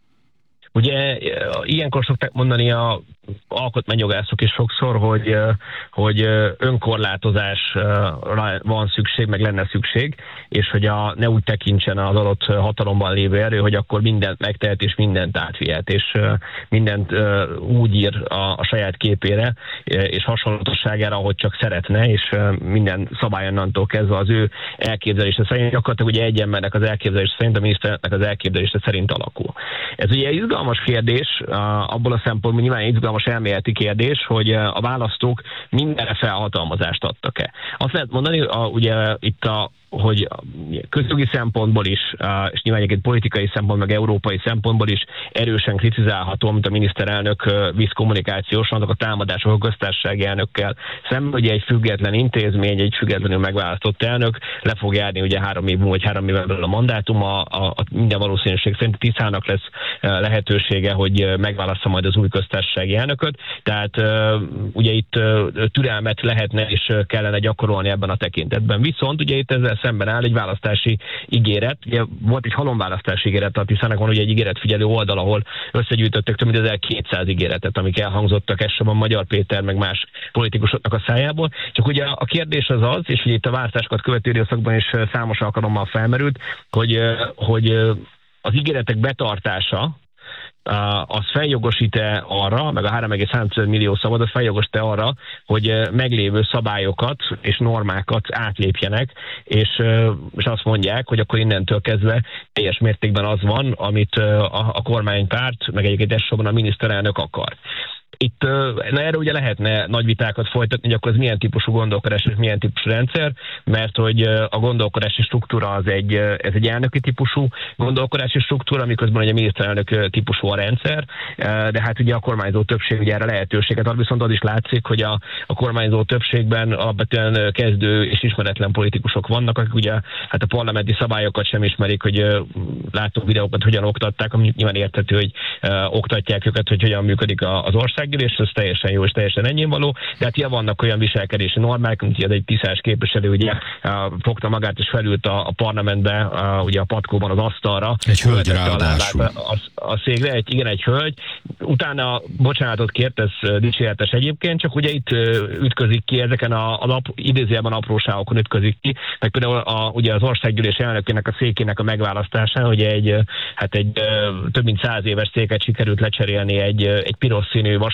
Speaker 18: Ugye ilyenkor szokták mondani a alkotmányjogászok is sokszor, hogy önkorlátozásra van szükség, meg lenne szükség, és hogy ne úgy tekintsen az adott hatalomban lévő erő, hogy akkor mindent megtehet és mindent átvihet, és mindent úgy ír a saját képére, és hasonlatosságára, ahogy csak szeretne, és minden szabály onnantól kezdve az ő elképzelése szerint, gyakorlatilag ugye egy embernek az elképzelése szerint, a miniszternek az elképzelése szerint alakul. Ez ugye izgalmas kérdés, abból a szempontból nyilván izgalmas elméleti kérdés, hogy a választók mindenre felhatalmazást adtak-e. Azt lehet mondani, ugye itt hogy közjogi szempontból is, és nyilván egyébként politikai szempontból, meg európai szempontból is erősen kritizálható, mint a miniszterelnök visz kommunikációsan, azok a támadások a köztársasági elnökkel szemben, ugye egy független intézmény, egy függetlenül megválasztott elnök le fog járni ugye 3 év múlva, vagy 3 éven belül a mandátum, minden valószínűség szerint Tiszának lesz lehetősége, hogy megválassza majd az új köztársasági elnököt, tehát ugye itt türelmet lehetne és kellene gyakorolni ebben a tekintetben. Viszont ugye itt ezzel szemben áll egy választási ígéret. Ugye volt egy halomválasztási ígéret, a Tiszának van ugye egy ígéretfigyelő oldal, ahol összegyűjtöttek több mint 1200 ígéretet, amik elhangzottak elsősorban Magyar Péter, meg más politikusoknak a szájából. Csak ugye a kérdés az, és ugye itt a választásokat követő időszakban is számos alkalommal felmerült, hogy az ígéretek betartása az feljogosít-e arra, meg a 3,3 millió szavazat az feljogosít-e arra, hogy meglévő szabályokat és normákat átlépjenek, és azt mondják, hogy akkor innentől kezdve teljes mértékben az van, amit a kormánypárt, meg egyébként elsősorban a miniszterelnök akar. Itt erre ugye lehetne nagy vitákat folytatni, hogy akkor ez milyen típusú gondolkodás és milyen típusú rendszer, mert hogy a gondolkodási struktúra ez egy elnöki típusú gondolkodási struktúra, miközben ugye a miniszterelnök típusú a rendszer, de hát ugye a kormányzó többség ugye erre lehetőséget ad, viszont az is látszik, hogy a kormányzó többségben alapvetően kezdő és ismeretlen politikusok vannak, akik ugye hát a parlamenti szabályokat sem ismerik, hogy látunk videókat, hogyan oktatták, ami nyilván érthető, hogy oktatják őket, hogy hogyan működik az ország, és ez teljesen jó és teljesen enyémvaló, de hát ilyen vannak olyan viselkedési normák, mint egy tiszás képviselő ugye fogta magát és felült a parlamentbe, ugye a patkóban az asztalra.
Speaker 16: Egy hölgy ráadásul.
Speaker 18: A székre, egy hölgy. Utána bocsánatot kért, ez dicséretes egyébként, csak ugye itt ütközik ki, ezeken idézőjelben apróságokon ütközik ki, meg például ugye az országgyűlés elnökének a székének a megválasztásán, hogy egy több mint 100 éves széket sikerült lecserélni egy piros színű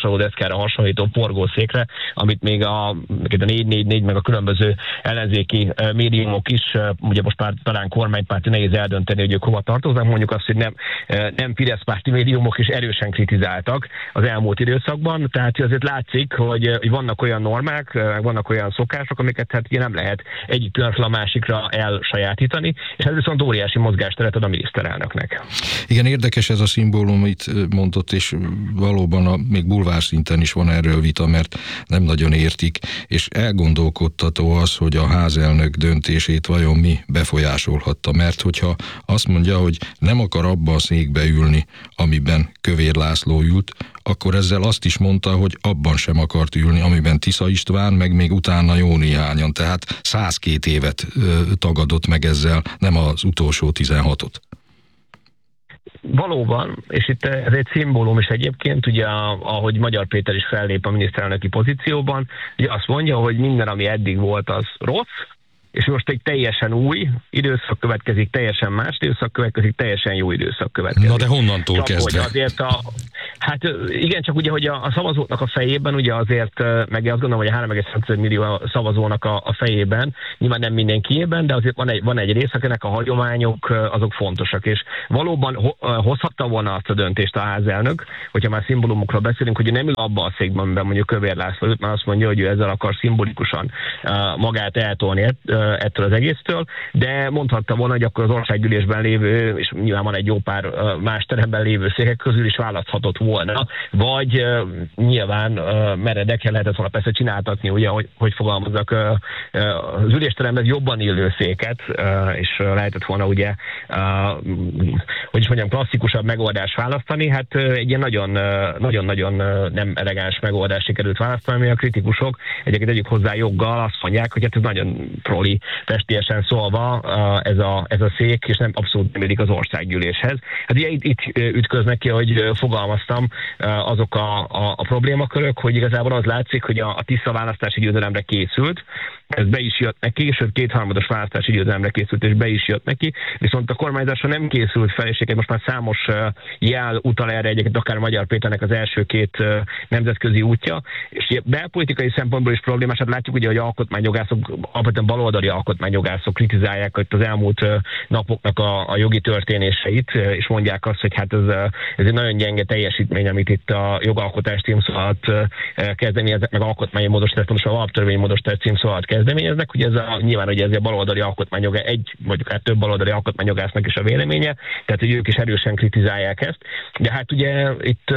Speaker 18: vasalódeszkára hasonlító forgószékre, amit még a 444 meg a különböző ellenzéki médiumok is, ugye most már talán kormánypárti nehéz eldönteni, hogy ők hova tartoznak, mondjuk azt, hogy nem Fidesz-párti médiumok is erősen kritizáltak az elmúlt időszakban, tehát azért látszik, hogy vannak olyan normák, vannak olyan szokások, amiket hát ugye nem lehet egyik pillanatról a másikra elsajátítani, és ez viszont óriási mozgásteret ad a miniszterelnöknek.
Speaker 16: Igen, érdekes ez a szimbólum, amit mondott, és valóban még bulvár szinten is van erről vita, mert nem nagyon értik, és elgondolkodtató az, hogy a házelnök döntését vajon mi befolyásolhatta, mert hogyha azt mondja, hogy nem akar abba a székbe ülni, amiben Kövér László ült, akkor ezzel azt is mondta, hogy abban sem akart ülni, amiben Tisza István, meg még utána jó néhányan, tehát 102 évet tagadott meg ezzel, nem az utolsó 16-ot.
Speaker 18: Valóban, és itt ez egy szimbólum is egyébként, ugye ahogy Magyar Péter is fellép a miniszterelnöki pozícióban, ugye azt mondja, hogy minden, ami eddig volt, az rossz, és most egy teljesen új időszak következik, teljesen más időszak következik, teljesen jó időszak következik.
Speaker 16: Na de honnantól
Speaker 18: csak
Speaker 16: kezdve?
Speaker 18: Hogy azért hát igen, csak ugye, hogy a szavazóknak a fejében, ugye azért, meg azt gondolom, hogy a 3,5 millió szavazónak a fejében, nyilván nem mindenkiében, de azért van egy rész, akinek a hagyományok azok fontosak, és valóban hozhatta volna azt a döntést a házelnök, hogyha már szimbólumokról beszélünk, hogy nem ül abba a székben, amiben mondjuk Kövér László ült, mert azt mondja, hogy ő ezzel akar szimbolikusan magát eltolni ettől az egésztől, de mondhatta volna, hogy akkor az országgyűlésben lévő, és nyilván van egy jó pár más teremben lévő székek közül is választhatott volna, vagy nyilván meredeken lehetett volna persze csináltatni, ugye, hogy fogalmazzak, az ülésteremben jobban illő széket, és lehetett volna ugye, hogy is mondjam, klasszikusabb megoldást választani, hát egy ilyen nagyon-nagyon nem elegáns megoldást sikerült választani, ami a kritikusok egyébként hozzá joggal azt mondják, hogy hát ez nagyon proli, festélyesen szólva ez a szék, és nem abszolút nem érik az országgyűléshez. Hát ugye itt ütköznek ki, hogy fogalmaztam, azok a problémakörök, hogy igazából az látszik, hogy a Tisza választási győzelemre készült, ez be is jött neki, sőt 2/3 választási győzelemre készült, és be is jött neki, viszont a kormányzásra nem készült fel, és most már számos jel utal erre, egyébként akár Magyar Péternek az első 2 nemzetközi útja, és belpolitikai szempontból is problémás, hát látjuk ugye, hogy alkotmányjogászok, alapvetően baloldali alkotmányjogászok kritizálják az elmúlt napoknak a jogi történéseit, és mondják azt, hogy hát ez egy nagyon gyenge teljesítmény, amit itt a jogalkotás címszó alatt kezdeményeznek, meg alkotmányi módosítás, pontosan alaptörvényi módosítás címszó alatt kezdeményeznek, ugye nyilván, hogy ez a baloldali alkotmányjogász, vagy hát több baloldali alkotmányjogásznak is a véleménye, tehát hogy ők is erősen kritizálják ezt, de hát ugye itt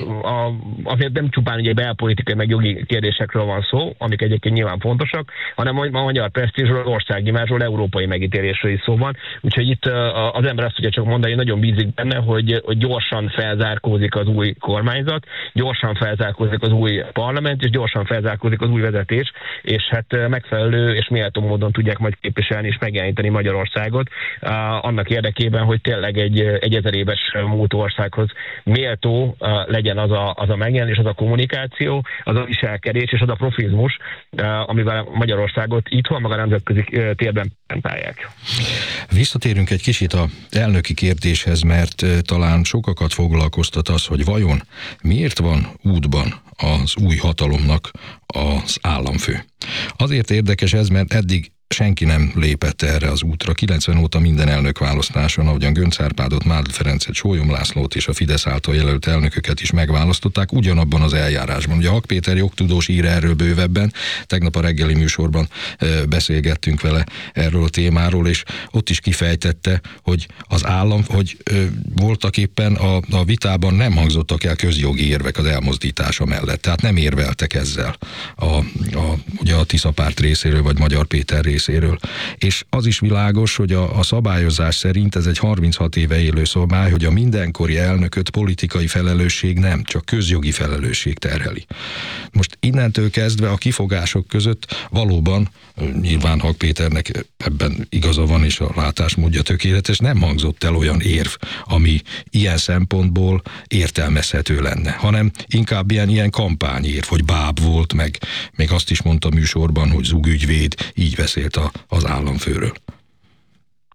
Speaker 18: azért nem csupán ugye belpolitikai meg jogi kérdésekről van szó, amik egyébként nyilván fontosak, hanem a magyar presztízsről, országimázsról, európai megítélésről is szó van, úgyhogy itt az ember azt tudja csak mondani, hogy nagyon bízik benne, hogy gyorsan felzárkózik az új kormányzat, gyorsan felzárkózik az új parlament, és gyorsan felzárkózik az új vezetés, és hát megfelelő és méltó módon tudják majd képviselni és megjeleníteni Magyarországot annak érdekében, hogy tényleg egy 1000 éves múlt országhoz méltó legyen az a megjelenés, az a kommunikáció, az a viselkedés és az a profizmus, amivel Magyarországot itthon, maga nemzetközi térben prezentálják.
Speaker 16: Visszatérünk egy kicsit az elnöki kérdéshez, mert talán sokakat foglalkoztat az, hogy vajon miért van útban az új hatalomnak az államfő. Azért érdekes ez, mert eddig senki nem lépett erre az útra. 90 óta minden elnökválasztáson, ahogyan Göncz Árpádot, Mádl Ferencet, Sólyom Lászlót és a Fidesz által jelölt elnököket is megválasztották ugyanabban az eljárásban. Ugye Hak Péter jogtudós ír erről bővebben, tegnap a reggeli műsorban beszélgettünk vele erről a témáról, és ott is kifejtette, hogy az állam, hogy voltak éppen a vitában nem hangzottak el közjogi érvek az elmozdítása mellett, tehát nem érveltek ezzel ugye a Tisza párt részéről, vagy Magyar Péter részéről. És az is világos, hogy a szabályozás szerint ez egy 36 éve élő szabály, hogy a mindenkori elnököt politikai felelősség nem, csak közjogi felelősség terheli. Most innentől kezdve a kifogások között valóban, nyilván Hak Péternek ebben igaza van, és a látásmódja tökéletes, nem hangzott el olyan érv, ami ilyen szempontból értelmezhető lenne, hanem inkább ilyen kampányérv, hogy báb volt, meg még azt is mondta műsorban, hogy zugügyvéd, így beszélt az államfőről.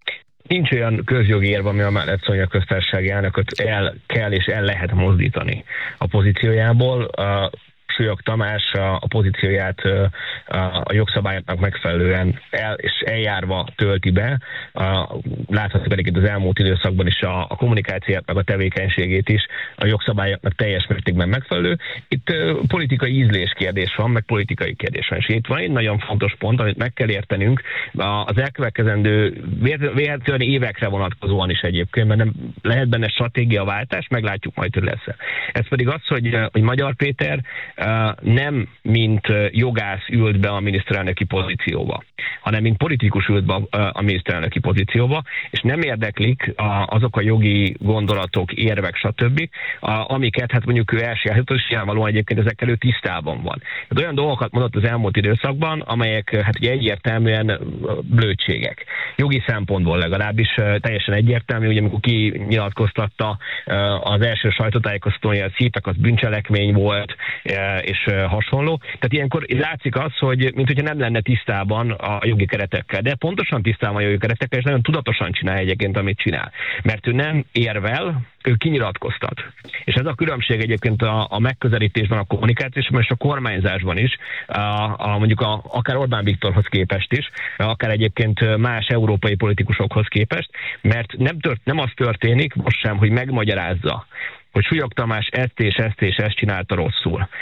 Speaker 18: nincs olyan közjogi érv, ami amellett szólja, a köztársasági elnököt el kell és el lehet mozdítani a pozíciójából. Súlyog Tamás a pozícióját a jogszabályoknak megfelelően és eljárva tölti be. Láthatjuk egyébként az elmúlt időszakban is a kommunikációját, meg a tevékenységét is a jogszabályoknak teljes mértékben megfelelő. Itt politikai ízlés kérdés van, meg politikai kérdés van. És itt van egy nagyon fontos pont, amit meg kell értenünk az elkövetkezendő véletlenül évekre vonatkozóan is egyébként, mert nem lehet benne stratégiaváltás, meglátjuk majd, hogy lesz. Ez pedig az, hogy Magyar Péter nem mint jogász ült be a miniszterelnöki pozícióba, hanem mint politikus ült be a miniszterelnöki pozícióba, és nem érdeklik azok a jogi gondolatok, érvek, stb., amiket hát mondjuk ő elsajátított, és nyilvánvalóan egyébként ezekkel ő tisztában van. Tehát olyan dolgokat mondott az elmúlt időszakban, amelyek hát ugye egyértelműen blödségek. Jogi szempontból legalábbis teljesen egyértelmű, ugye amikor kinyilatkoztatta az első sajtótájékoztatója, a CITAK, az bűncselekmény volt, és hasonló. Tehát ilyenkor látszik az, hogy mintha nem lenne tisztában a jogi keretekkel, de pontosan tisztában a jogi keretekkel, és nagyon tudatosan csinálja egyébként, amit csinál. Mert ő nem érvel, ő kinyilatkoztat. És ez a különbség egyébként a megközelítésben, a kommunikációban és a kormányzásban is, mondjuk akár Orbán Viktorhoz képest is, akár egyébként más európai politikusokhoz képest, mert nem az történik most sem, hogy megmagyarázza, hogy Súlyog Tamás ezt és ezt és ezt csinálta rosszul.